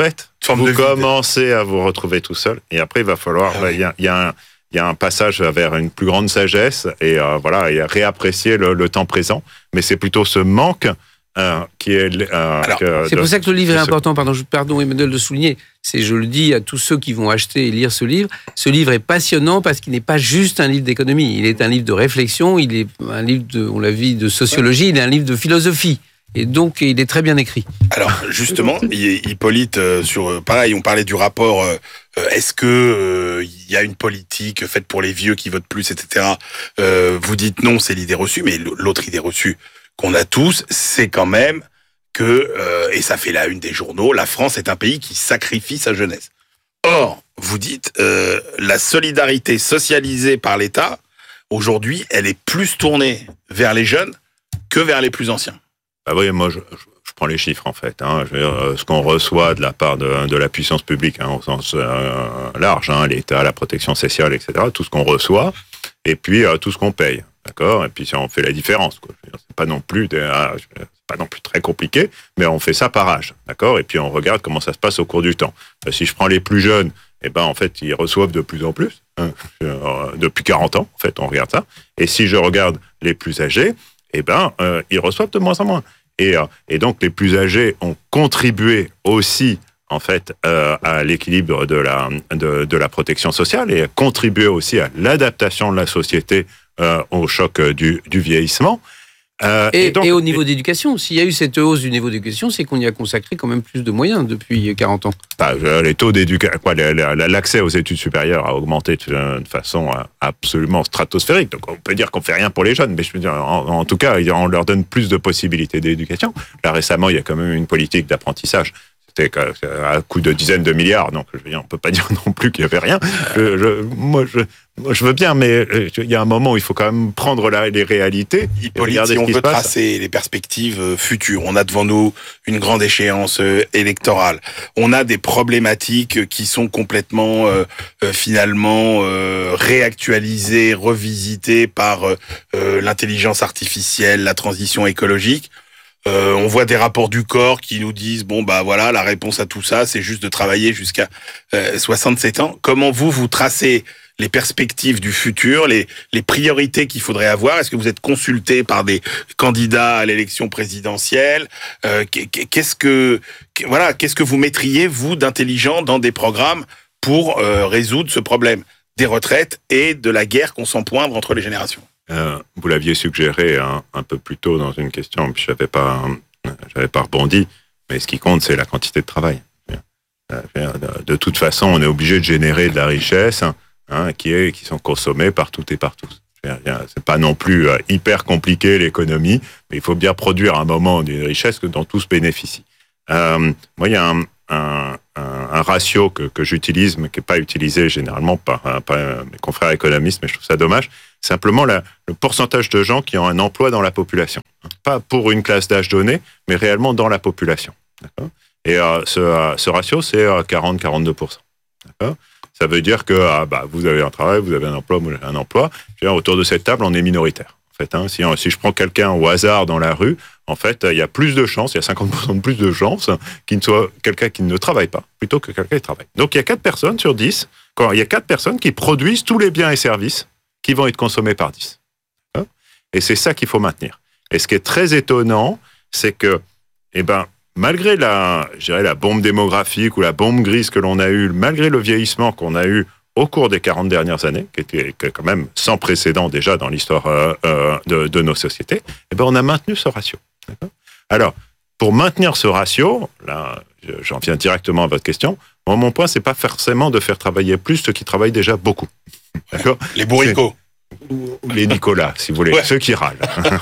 commencez à vous retrouver tout seul. Et après, il va falloir... Il y a un passage vers une plus grande sagesse et réapprécier le temps présent. Mais c'est plutôt ce manque qui est... c'est pour ça que le livre est important. Pardon, Emmanuel, de souligner. Je le dis à tous ceux qui vont acheter et lire ce livre. Ce livre est passionnant parce qu'il n'est pas juste un livre d'économie. Il est un livre de réflexion. Il est un livre de sociologie. Il est un livre de philosophie. Et donc, il est très bien écrit. Alors, justement, Hippolyte, pareil, on parlait du rapport. Est-ce que il y a une politique faite pour les vieux qui votent plus, etc. Vous dites non, c'est l'idée reçue, mais l'autre idée reçue qu'on a tous, c'est quand même que, et ça fait la une des journaux, la France est un pays qui sacrifie sa jeunesse. Or, vous dites, la solidarité socialisée par l'État, aujourd'hui, elle est plus tournée vers les jeunes que vers les plus anciens. Oui, moi, je prends les chiffres, en fait. Je veux dire, ce qu'on reçoit de la part de la puissance publique, au sens large, l'État, la protection sociale, etc., tout ce qu'on reçoit, et puis tout ce qu'on paye. D'accord? Et puis, on fait la différence, quoi. C'est pas non plus très compliqué, mais on fait ça par âge. D'accord? Et puis, on regarde comment ça se passe au cours du temps. Si je prends les plus jeunes, en fait, ils reçoivent de plus en plus. Depuis 40 ans, en fait, on regarde ça. Et si je regarde les plus âgés, ils reçoivent de moins en moins. Et donc, les plus âgés ont contribué aussi, en fait, à l'équilibre de la protection sociale et contribué aussi à l'adaptation de la société au choc du vieillissement. Et au niveau d'éducation, s'il y a eu cette hausse du niveau d'éducation, c'est qu'on y a consacré quand même plus de moyens depuis 40 ans. Les taux d'éducation, l'accès aux études supérieures a augmenté de façon absolument stratosphérique. Donc on peut dire qu'on fait rien pour les jeunes, mais je veux dire, en tout cas, on leur donne plus de possibilités d'éducation. Là récemment, il y a quand même une politique d'apprentissage. C'était à coût de dizaines de milliards, donc je veux dire, on peut pas dire non plus qu'il y avait rien. Moi, je veux bien, mais il y a un moment où il faut quand même prendre les réalités. Hippolyte, si on veut tracer les perspectives futures, on a devant nous une grande échéance électorale. On a des problématiques qui sont complètement finalement réactualisées, revisitées par l'intelligence artificielle, la transition écologique. On voit des rapports du corps qui nous disent la réponse à tout ça, c'est juste de travailler jusqu'à 67 ans. Comment vous tracez les perspectives du futur, les priorités qu'il faudrait avoir? Est-ce que vous êtes consulté par des candidats à l'élection présidentielle? Qu'est-ce que vous mettriez, vous, d'intelligent dans des programmes pour résoudre ce problème des retraites et de la guerre qu'on sent poindre entre les générations? Vous l'aviez suggéré un peu plus tôt dans une question, puis j'avais pas rebondi, mais ce qui compte, c'est la quantité de travail. De toute façon, on est obligé de générer de la richesse qui sont consommées par toutes et par tous. C'est pas non plus hyper compliqué l'économie, mais il faut bien produire à un moment d'une richesse dont tous bénéficient. Moi, il y a un ratio que j'utilise, mais qui n'est pas utilisé généralement par mes confrères économistes, mais je trouve ça dommage. Simplement le pourcentage de gens qui ont un emploi dans la population. Pas pour une classe d'âge donnée, mais réellement dans la population. D'accord ? Et ce ratio, c'est 40-42%. D'accord ? Ça veut dire que vous avez un travail, vous avez un emploi, moi j'ai un emploi. Autour de cette table, on est minoritaire. En fait, si je prends quelqu'un au hasard dans la rue, en fait, il y a plus de chances, il y a 50% de plus de chances qu'il ne soit quelqu'un qui ne travaille pas, plutôt que quelqu'un qui travaille. Donc il y a 4 personnes sur 10, il y a 4 personnes qui produisent tous les biens et services qui vont être consommés par 10. Et c'est ça qu'il faut maintenir. Et ce qui est très étonnant, c'est que, malgré la bombe démographique ou la bombe grise que l'on a eue, malgré le vieillissement qu'on a eu au cours des 40 dernières années, qui était quand même sans précédent déjà dans l'histoire de nos sociétés, on a maintenu ce ratio. D'accord ? Alors, pour maintenir ce ratio, là, j'en viens directement à votre question, mon point, c'est pas forcément de faire travailler plus ceux qui travaillent déjà beaucoup. D'accord ? Les bourricots. Les Nicolas, si vous voulez, ceux qui râlent.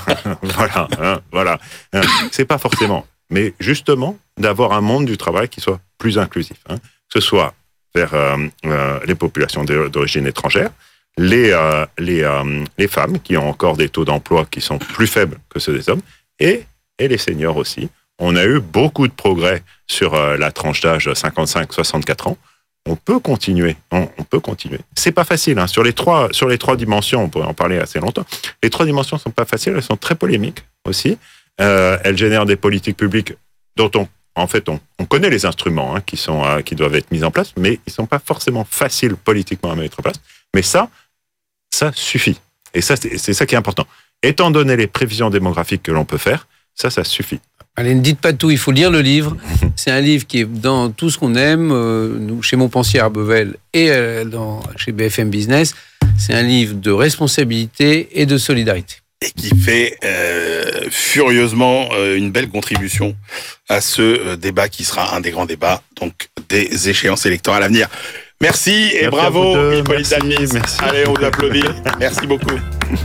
Voilà. C'est pas forcément. Mais justement, d'avoir un monde du travail qui soit plus inclusif. Que ce soit vers les populations d'origine étrangère, les femmes qui ont encore des taux d'emploi qui sont plus faibles que ceux des hommes, et les seniors aussi. On a eu beaucoup de progrès sur la tranche d'âge 55-64 ans. On peut continuer. C'est pas facile. Sur les trois dimensions, on pourrait en parler assez longtemps. Les 3 dimensions sont pas faciles, elles sont très polémiques aussi. Elles génèrent des politiques publiques dont on connaît les instruments qui doivent être mis en place, mais ils sont pas forcément faciles politiquement à mettre en place. Mais ça suffit. Et ça, c'est ça qui est important. Étant donné les prévisions démographiques que l'on peut faire, ça suffit. Allez, ne dites pas tout, il faut lire le livre. C'est un livre qui est dans tout ce qu'on aime, nous, chez Montpensier à Arbevel et chez BFM Business. C'est un livre de responsabilité et de solidarité. Et qui fait furieusement une belle contribution à ce débat qui sera un des grands débats, donc des échéances électorales à venir. Merci et bravo, Hippolyte Dalmis. Allez, on vous applaudit. Merci beaucoup.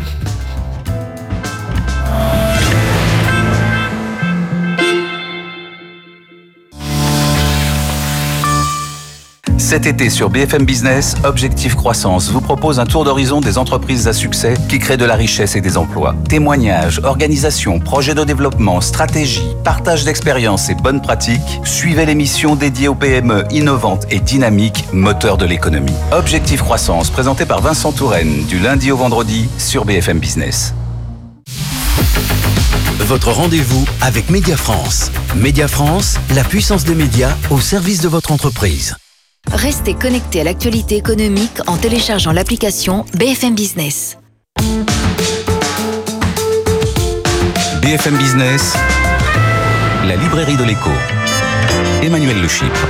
Cet été sur BFM Business, Objectif Croissance vous propose un tour d'horizon des entreprises à succès qui créent de la richesse et des emplois. Témoignages, organisations, projets de développement, stratégies, partage d'expériences et bonnes pratiques. Suivez l'émission dédiée aux PME innovantes et dynamiques, moteurs de l'économie. Objectif Croissance, présenté par Vincent Touraine, du lundi au vendredi sur BFM Business. Votre rendez-vous avec Média France. Média France, la puissance des médias au service de votre entreprise. Restez connectés à l'actualité économique en téléchargeant l'application BFM Business. BFM Business, la librairie de l'écho. Emmanuel Le Chypre.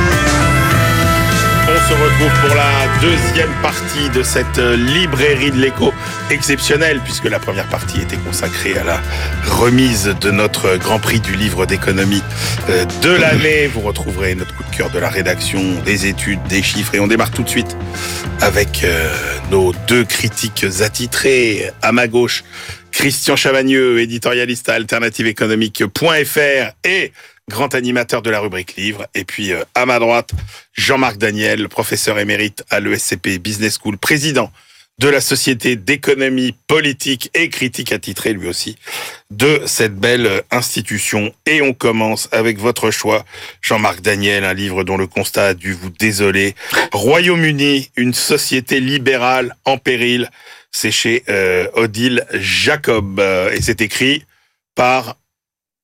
On se retrouve pour la deuxième partie de cette librairie de l'écho exceptionnelle, puisque la première partie était consacrée à la remise de notre Grand Prix du livre d'économie de l'année. Vous retrouverez notre coup de cœur de la rédaction, des études, des chiffres, et on démarre tout de suite avec nos 2 critiques attitrés. À ma gauche, Christian Chavagneux, éditorialiste à alternativeéconomique.fr et grand animateur de la rubrique livre. Et puis, à ma droite, Jean-Marc Daniel, professeur émérite à l'ESCP Business School, président de la Société d'économie politique et critique attitré, lui aussi, de cette belle institution. Et on commence avec votre choix, Jean-Marc Daniel, un livre dont le constat a dû vous désoler. Royaume-Uni, une société libérale en péril. C'est chez Odile Jacob. Et c'est écrit par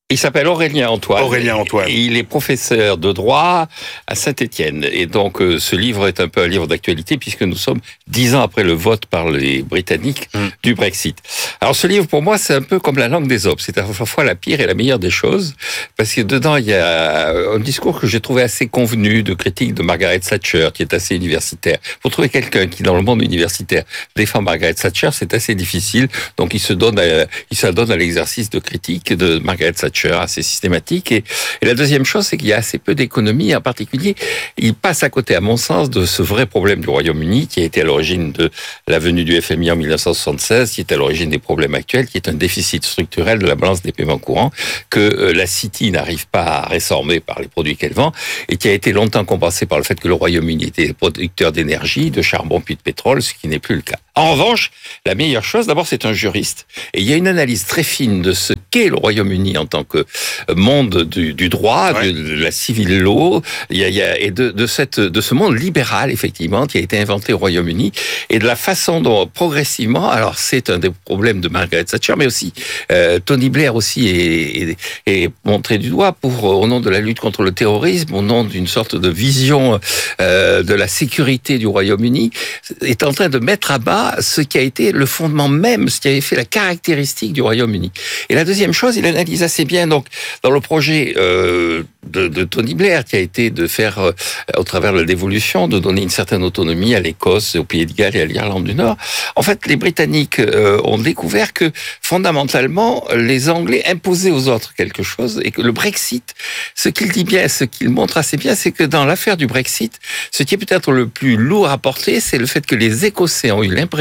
Il s'appelle Aurélien Antoine. Aurélien Antoine. Il est professeur de droit à Saint-Étienne. Et donc, ce livre est un peu un livre d'actualité puisque nous sommes 10 ans après le vote par les Britanniques du Brexit. Alors, ce livre, pour moi, c'est un peu comme la langue d'Ésope. C'est à la fois la pire et la meilleure des choses parce que dedans, il y a un discours que j'ai trouvé assez convenu de critique de Margaret Thatcher, qui est assez universitaire. Pour trouver quelqu'un qui, dans le monde universitaire, défend Margaret Thatcher, c'est assez difficile. Donc, il s'adonne à l'exercice de critique de Margaret Thatcher assez systématique. Et la deuxième chose, c'est qu'il y a assez peu d'économie. En particulier, il passe à côté, à mon sens, de ce vrai problème du Royaume-Uni, qui a été à l'origine de la venue du FMI en 1976, qui est à l'origine des problèmes actuels, qui est un déficit structurel de la balance des paiements courants, que la City n'arrive pas à résorber par les produits qu'elle vend, et qui a été longtemps compensé par le fait que le Royaume-Uni était producteur d'énergie, de charbon puis de pétrole, ce qui n'est plus le cas. En revanche, la meilleure chose, d'abord, c'est un juriste. Et il y a une analyse très fine de ce qu'est le Royaume-Uni en tant que monde du droit, de la civil law, et de ce monde libéral, effectivement, qui a été inventé au Royaume-Uni, et de la façon dont, progressivement, alors c'est un des problèmes de Margaret Thatcher, mais aussi Tony Blair aussi est montré du doigt au nom de la lutte contre le terrorisme, au nom d'une sorte de vision de la sécurité du Royaume-Uni, est en train de mettre à bas ce qui a été le fondement même, ce qui avait fait la caractéristique du Royaume-Uni. Et la deuxième chose, il analyse assez bien donc dans le projet de Tony Blair, qui a été de faire, au travers de la dévolution, de donner une certaine autonomie à l'Écosse, au Pays de Galles et à l'Irlande du Nord. En fait, les Britanniques ont découvert que, fondamentalement, les Anglais imposaient aux autres quelque chose, et que le Brexit, ce qu'il dit bien, ce qu'il montre assez bien, c'est que dans l'affaire du Brexit, ce qui est peut-être le plus lourd à porter, c'est le fait que les Écossais ont eu l'impression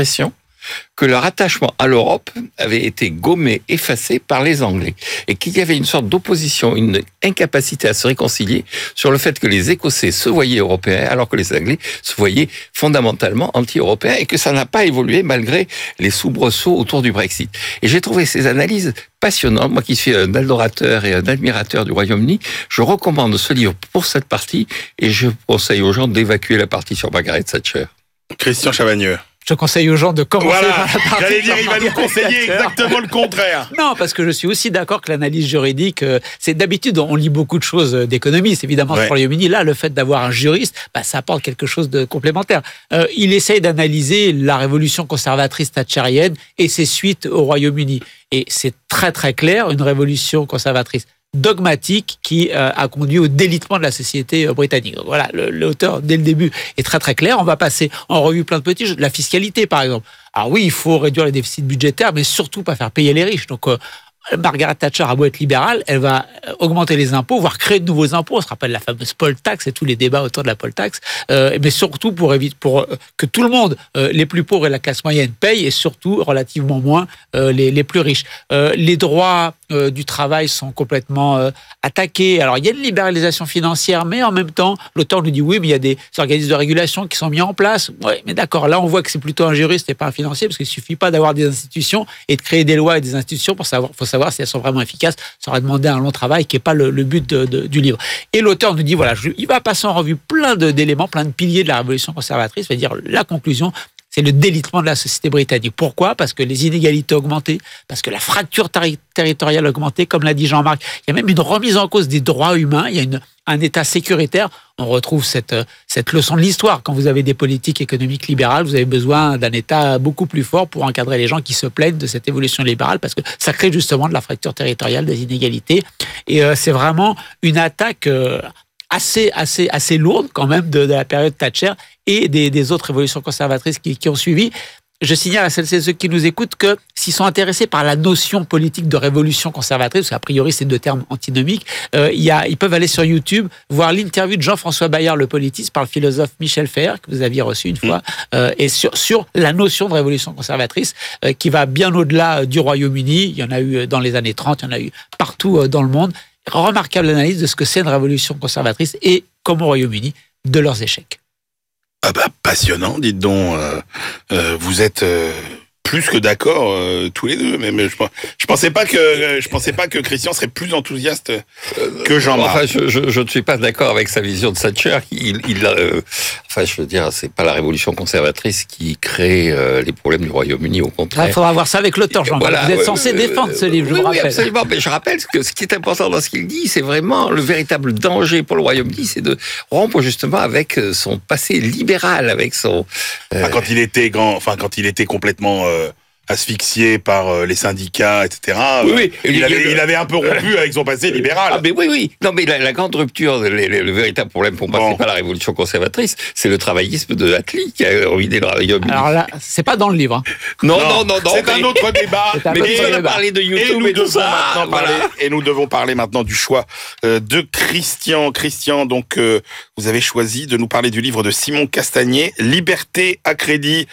que leur attachement à l'Europe avait été gommé, effacé par les Anglais, et qu'il y avait une sorte d'opposition, une incapacité à se réconcilier sur le fait que les Écossais se voyaient européens, alors que les Anglais se voyaient fondamentalement anti-européens, et que ça n'a pas évolué malgré les soubresauts autour du Brexit. Et j'ai trouvé ces analyses passionnantes. Moi qui suis un adorateur et un admirateur du Royaume-Uni, je recommande ce livre pour cette partie, et je conseille aux gens d'évacuer la partie sur Margaret Thatcher. Christian Chavagneux. Je conseille aux gens de commencer par la partie. J'allais dire, il va nous conseiller exactement le contraire. Non, parce que je suis aussi d'accord que l'analyse juridique, c'est d'habitude, on lit beaucoup de choses d'économistes, évidemment, sur le Royaume-Uni. Là, le fait d'avoir un juriste, ça apporte quelque chose de complémentaire. Il essaye d'analyser la révolution conservatrice thatchérienne et ses suites au Royaume-Uni. Et c'est très, très clair, une révolution conservatrice dogmatique qui a conduit au délitement de la société britannique. Donc voilà, l'auteur, dès le début, est très très clair. On va passer en revue plein de petits jeux. La fiscalité, par exemple. Alors oui, il faut réduire les déficits budgétaires, mais surtout pas faire payer les riches. Donc Margaret Thatcher a beau être libérale, elle va augmenter les impôts, voire créer de nouveaux impôts. On se rappelle la fameuse poll tax et tous les débats autour de la poll tax. Mais surtout pour que tout le monde, les plus pauvres et la classe moyenne, payent, et surtout relativement moins les plus riches. Les droits du travail sont complètement attaqués. Alors il y a une libéralisation financière, mais en même temps, l'auteur nous dit oui, mais il y a des organismes de régulation qui sont mis en place. Oui, mais d'accord, là on voit que c'est plutôt un juriste et pas un financier, parce qu'il suffit pas d'avoir des institutions et de créer des lois et des institutions pour savoir si elles sont vraiment efficaces. Ça aurait demandé un long travail qui n'est pas le but du livre. Et l'auteur nous dit, voilà, il va passer en revue plein d'éléments, plein de piliers de la révolution conservatrice, c'est-à-dire la conclusion, c'est le délitement de la société britannique. Pourquoi ? Parce que les inégalités ont augmenté, parce que la fracture territoriale a augmenté, comme l'a dit Jean-Marc. Il y a même une remise en cause des droits humains, il y a un État sécuritaire. On retrouve cette leçon de l'histoire. Quand vous avez des politiques économiques libérales, vous avez besoin d'un État beaucoup plus fort pour encadrer les gens qui se plaignent de cette évolution libérale, parce que ça crée justement de la fracture territoriale, des inégalités. Et c'est vraiment une attaque assez lourde quand même de la période Thatcher et des autres révolutions conservatrices qui ont suivi. Je signale à celles et ceux qui nous écoutent que s'ils sont intéressés par la notion politique de révolution conservatrice, parce qu'a priori c'est deux termes antinomiques, ils peuvent aller sur YouTube, voir l'interview de Jean-François Bayard, le politiste, par le philosophe Michel Fer, que vous aviez reçu une fois, et sur la notion de révolution conservatrice, qui va bien au-delà du Royaume-Uni. Il y en a eu dans les années 30, il y en a eu partout dans le monde. Remarquable analyse de ce que c'est une révolution conservatrice et, comme au Royaume-Uni, de leurs échecs. Ah bah passionnant, dites donc. Vous êtes plus que d'accord tous les deux. Mais je pensais pas que Christian serait plus enthousiaste que Jean-Marc. Enfin, je ne suis pas d'accord avec sa vision de Thatcher. Enfin, je veux dire, c'est pas la révolution conservatrice qui crée les problèmes du Royaume-Uni, au contraire. Il faudra voir ça avec l'auteur, Jean-Marc. Voilà, vous êtes censé défendre ce livre, je vous rappelle. Oui, absolument. Mais je rappelle que ce qui est important dans ce qu'il dit, c'est vraiment le véritable danger pour le Royaume-Uni, c'est de rompre justement avec son passé libéral, avec son. Quand il était complètement asphyxié par les syndicats, etc. Oui. Il avait un peu rompu avec son passé libéral. Ah, mais oui. Non, mais la grande rupture, le véritable problème pour moi, c'est pas la révolution conservatrice, c'est le travaillisme de Attlee qui a ruiné le Royaume-Uni. Alors là, c'est pas dans le livre. Non. C'est un autre débat. Mais on a parlé de YouTube et tout ça. Et nous devons parler maintenant du choix de Christian. Christian, donc, vous avez choisi de nous parler du livre de Simon Castagnier, Liberté à crédit,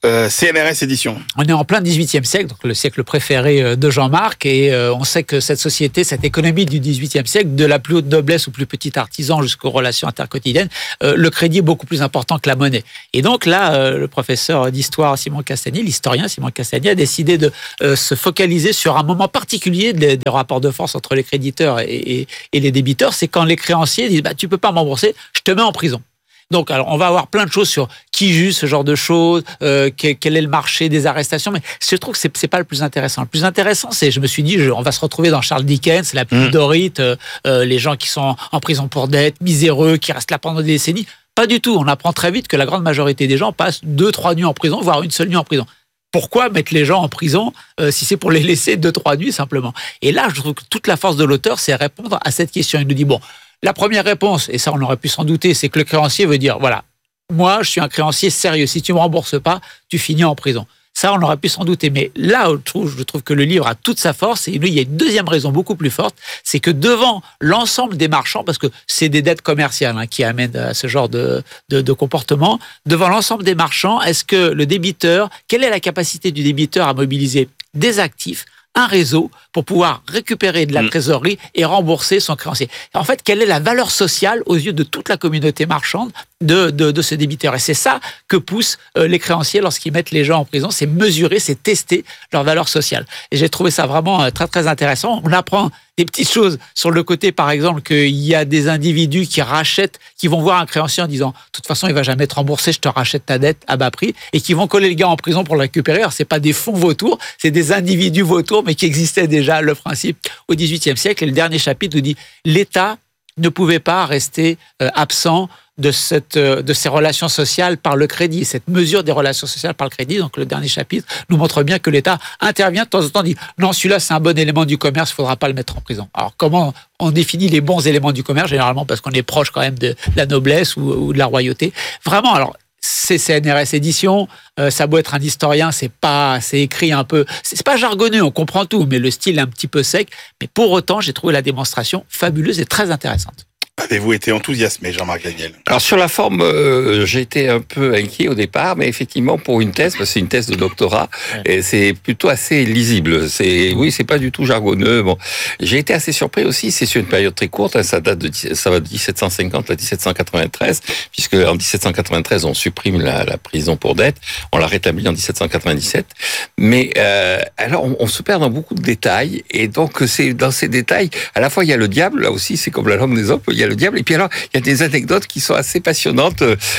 CNRS édition. On est en plein 18e siècle, donc le siècle préféré de Jean-Marc, et on sait que cette société, cette économie du 18e siècle, de la plus haute noblesse au plus petit artisan jusqu'aux relations interquotidiennes, le crédit est beaucoup plus important que la monnaie. Et donc là, le professeur d'histoire Simon Castagnier, l'historien Simon Castagnier, a décidé de se focaliser sur un moment particulier des rapports de force entre les créditeurs et les débiteurs, c'est quand les créanciers disent tu peux pas m'embourser, je te mets en prison. Donc, alors, on va avoir plein de choses sur qui juge ce genre de choses, quel est le marché des arrestations, mais je trouve que c'est pas le plus intéressant. Le plus intéressant, c'est, je me suis dit, on va se retrouver dans Charles Dickens, la petite Dorite, les gens qui sont en prison pour dette, miséreux, qui restent là pendant des décennies. Pas du tout. On apprend très vite que la grande majorité des gens passent 2-3 nuits en prison, voire une seule nuit en prison. Pourquoi mettre les gens en prison si c'est pour les laisser 2-3 nuits simplement? Et là, je trouve que toute la force de l'auteur, c'est répondre à cette question. Il nous dit, la première réponse, et ça on aurait pu s'en douter, c'est que le créancier veut dire, voilà, moi je suis un créancier sérieux, si tu ne me rembourses pas, tu finis en prison. Ça on aurait pu s'en douter, mais là je trouve que le livre a toute sa force, et il y a une deuxième raison beaucoup plus forte, c'est que devant l'ensemble des marchands, parce que c'est des dettes commerciales qui amènent à ce genre de comportement, devant l'ensemble des marchands, est-ce que le débiteur, quelle est la capacité du débiteur à mobiliser des actifs, un réseau pour pouvoir récupérer de la trésorerie et rembourser son créancier. En fait, quelle est la valeur sociale aux yeux de toute la communauté marchande de ce débiteur? Et c'est ça que poussent les créanciers lorsqu'ils mettent les gens en prison, c'est mesurer, c'est tester leur valeur sociale. Et j'ai trouvé ça vraiment très, très intéressant. On apprend des petites choses sur le côté, par exemple, qu'il y a des individus qui rachètent, qui vont voir un créancier en disant « de toute façon, il va jamais te rembourser, je te rachète ta dette à bas prix » et qui vont coller le gars en prison pour le récupérer. Alors, c'est pas des fonds vautours, c'est des individus vautours, mais qui existaient déjà, le principe, au XVIIIe siècle. Et le dernier chapitre nous dit « l'État ne pouvait pas rester absent de ces relations sociales par le crédit, cette mesure des relations sociales par le crédit. » Donc le dernier chapitre nous montre bien que l'État intervient de temps en temps, dit non, celui-là c'est un bon élément du commerce, il ne faudra pas le mettre en prison. Alors comment on définit les bons éléments du commerce? Généralement parce qu'on est proche quand même de la noblesse ou de la royauté. Vraiment, alors c'est CNRS édition, ça doit être un historien, c'est écrit un peu, c'est pas jargonneux, on comprend tout, mais le style est un petit peu sec. Mais pour autant, j'ai trouvé la démonstration fabuleuse et très intéressante. Avez-vous été enthousiasmé, Jean-Marc Daniel? Alors sur la forme, j'ai été un peu inquiet au départ, mais effectivement pour une thèse, parce que c'est une thèse de doctorat, et c'est plutôt assez lisible. C'est pas du tout jargonneux. Bon, j'ai été assez surpris aussi. C'est sur une période très courte. Ça va de 1750 à 1793, puisque en 1793 on supprime la prison pour dette, on la rétablit en 1797. Mais alors on se perd dans beaucoup de détails, et donc c'est dans ces détails, à la fois il y a le diable, là aussi c'est comme la langue des hommes. Il y a le diable, et puis alors il y a des anecdotes qui sont assez passionnantes.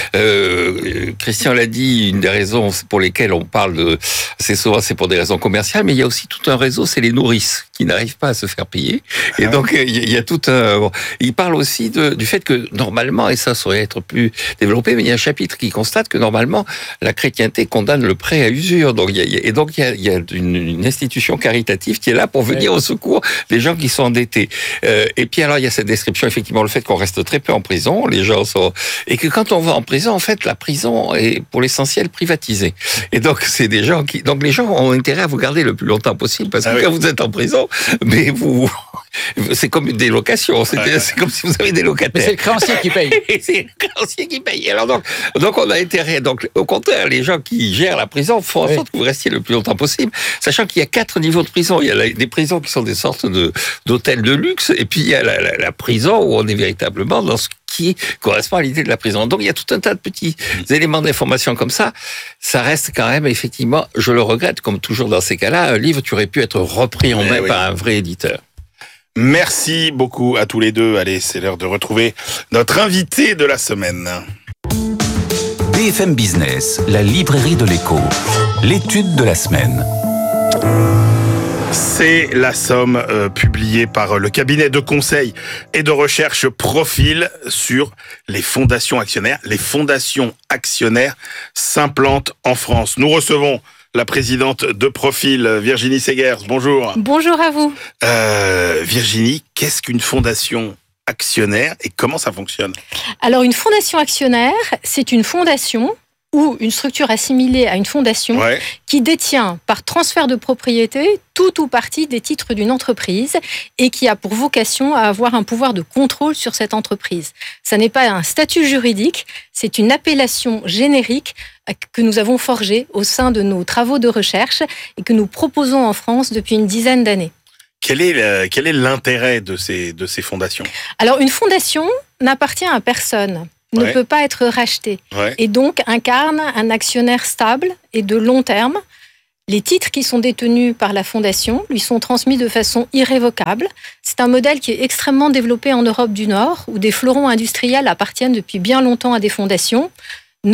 Christian l'a dit, une des raisons pour lesquelles on parle c'est souvent c'est pour des raisons commerciales, mais il y a aussi tout un réseau, c'est les nourrices qui n'arrivent pas à se faire payer, et donc il y a tout un. Bon, il parle aussi du fait que normalement, et ça saurait être plus développé, mais il y a un chapitre qui constate que normalement la chrétienté condamne le prêt à usure, donc il y a une institution caritative qui est là pour venir au secours des gens qui sont endettés. Et puis alors il y a cette description, effectivement, le fait qu'on reste très peu en prison, les gens sont, et que quand on va en prison, en fait, la prison est pour l'essentiel privatisée. Et donc c'est des gens donc les gens ont intérêt à vous garder le plus longtemps possible, parce que quand vous êtes en prison, mais c'est comme une délocation, c'est comme si vous avez des locataires. Mais c'est le créancier qui paye. C'est le créancier qui paye. Alors donc on a intérêt. Donc au contraire, les gens qui gèrent la prison font en sorte que vous restiez le plus longtemps possible, sachant qu'il y a 4 niveaux de prison. Il y a des prisons qui sont des sortes d'hôtels de luxe, et puis il y a la prison où on est véritablement dans ce qui correspond à l'idée de la prison. Donc il y a tout un tas de petits éléments d'information comme ça. Ça reste quand même, effectivement, je le regrette, comme toujours dans ces cas-là, un livre qui aurait pu être repris en main par un vrai éditeur. Merci beaucoup à tous les deux. Allez, c'est l'heure de retrouver notre invité de la semaine. BFM Business, la librairie de l'écho, l'étude de la semaine. C'est la somme publiée par le cabinet de conseil et de recherche Profil sur les fondations actionnaires. Les fondations actionnaires s'implantent en France. Nous recevons la présidente de Profil, Virginie Segers. Bonjour. Bonjour à vous. Virginie, qu'est-ce qu'une fondation actionnaire et comment ça fonctionne? Alors, une fondation actionnaire, c'est une fondation ou une structure assimilée à une fondation qui détient par transfert de propriété tout ou partie des titres d'une entreprise et qui a pour vocation à avoir un pouvoir de contrôle sur cette entreprise. Ça n'est pas un statut juridique, c'est une appellation générique que nous avons forgée au sein de nos travaux de recherche et que nous proposons en France depuis une dizaine d'années. Quel est l'intérêt de ces fondations? Alors, une fondation n'appartient à personne. Ne peut pas être racheté et donc incarne un actionnaire stable et de long terme. Les titres qui sont détenus par la fondation lui sont transmis de façon irrévocable. C'est un modèle qui est extrêmement développé en Europe du Nord, où des fleurons industriels appartiennent depuis bien longtemps à des fondations.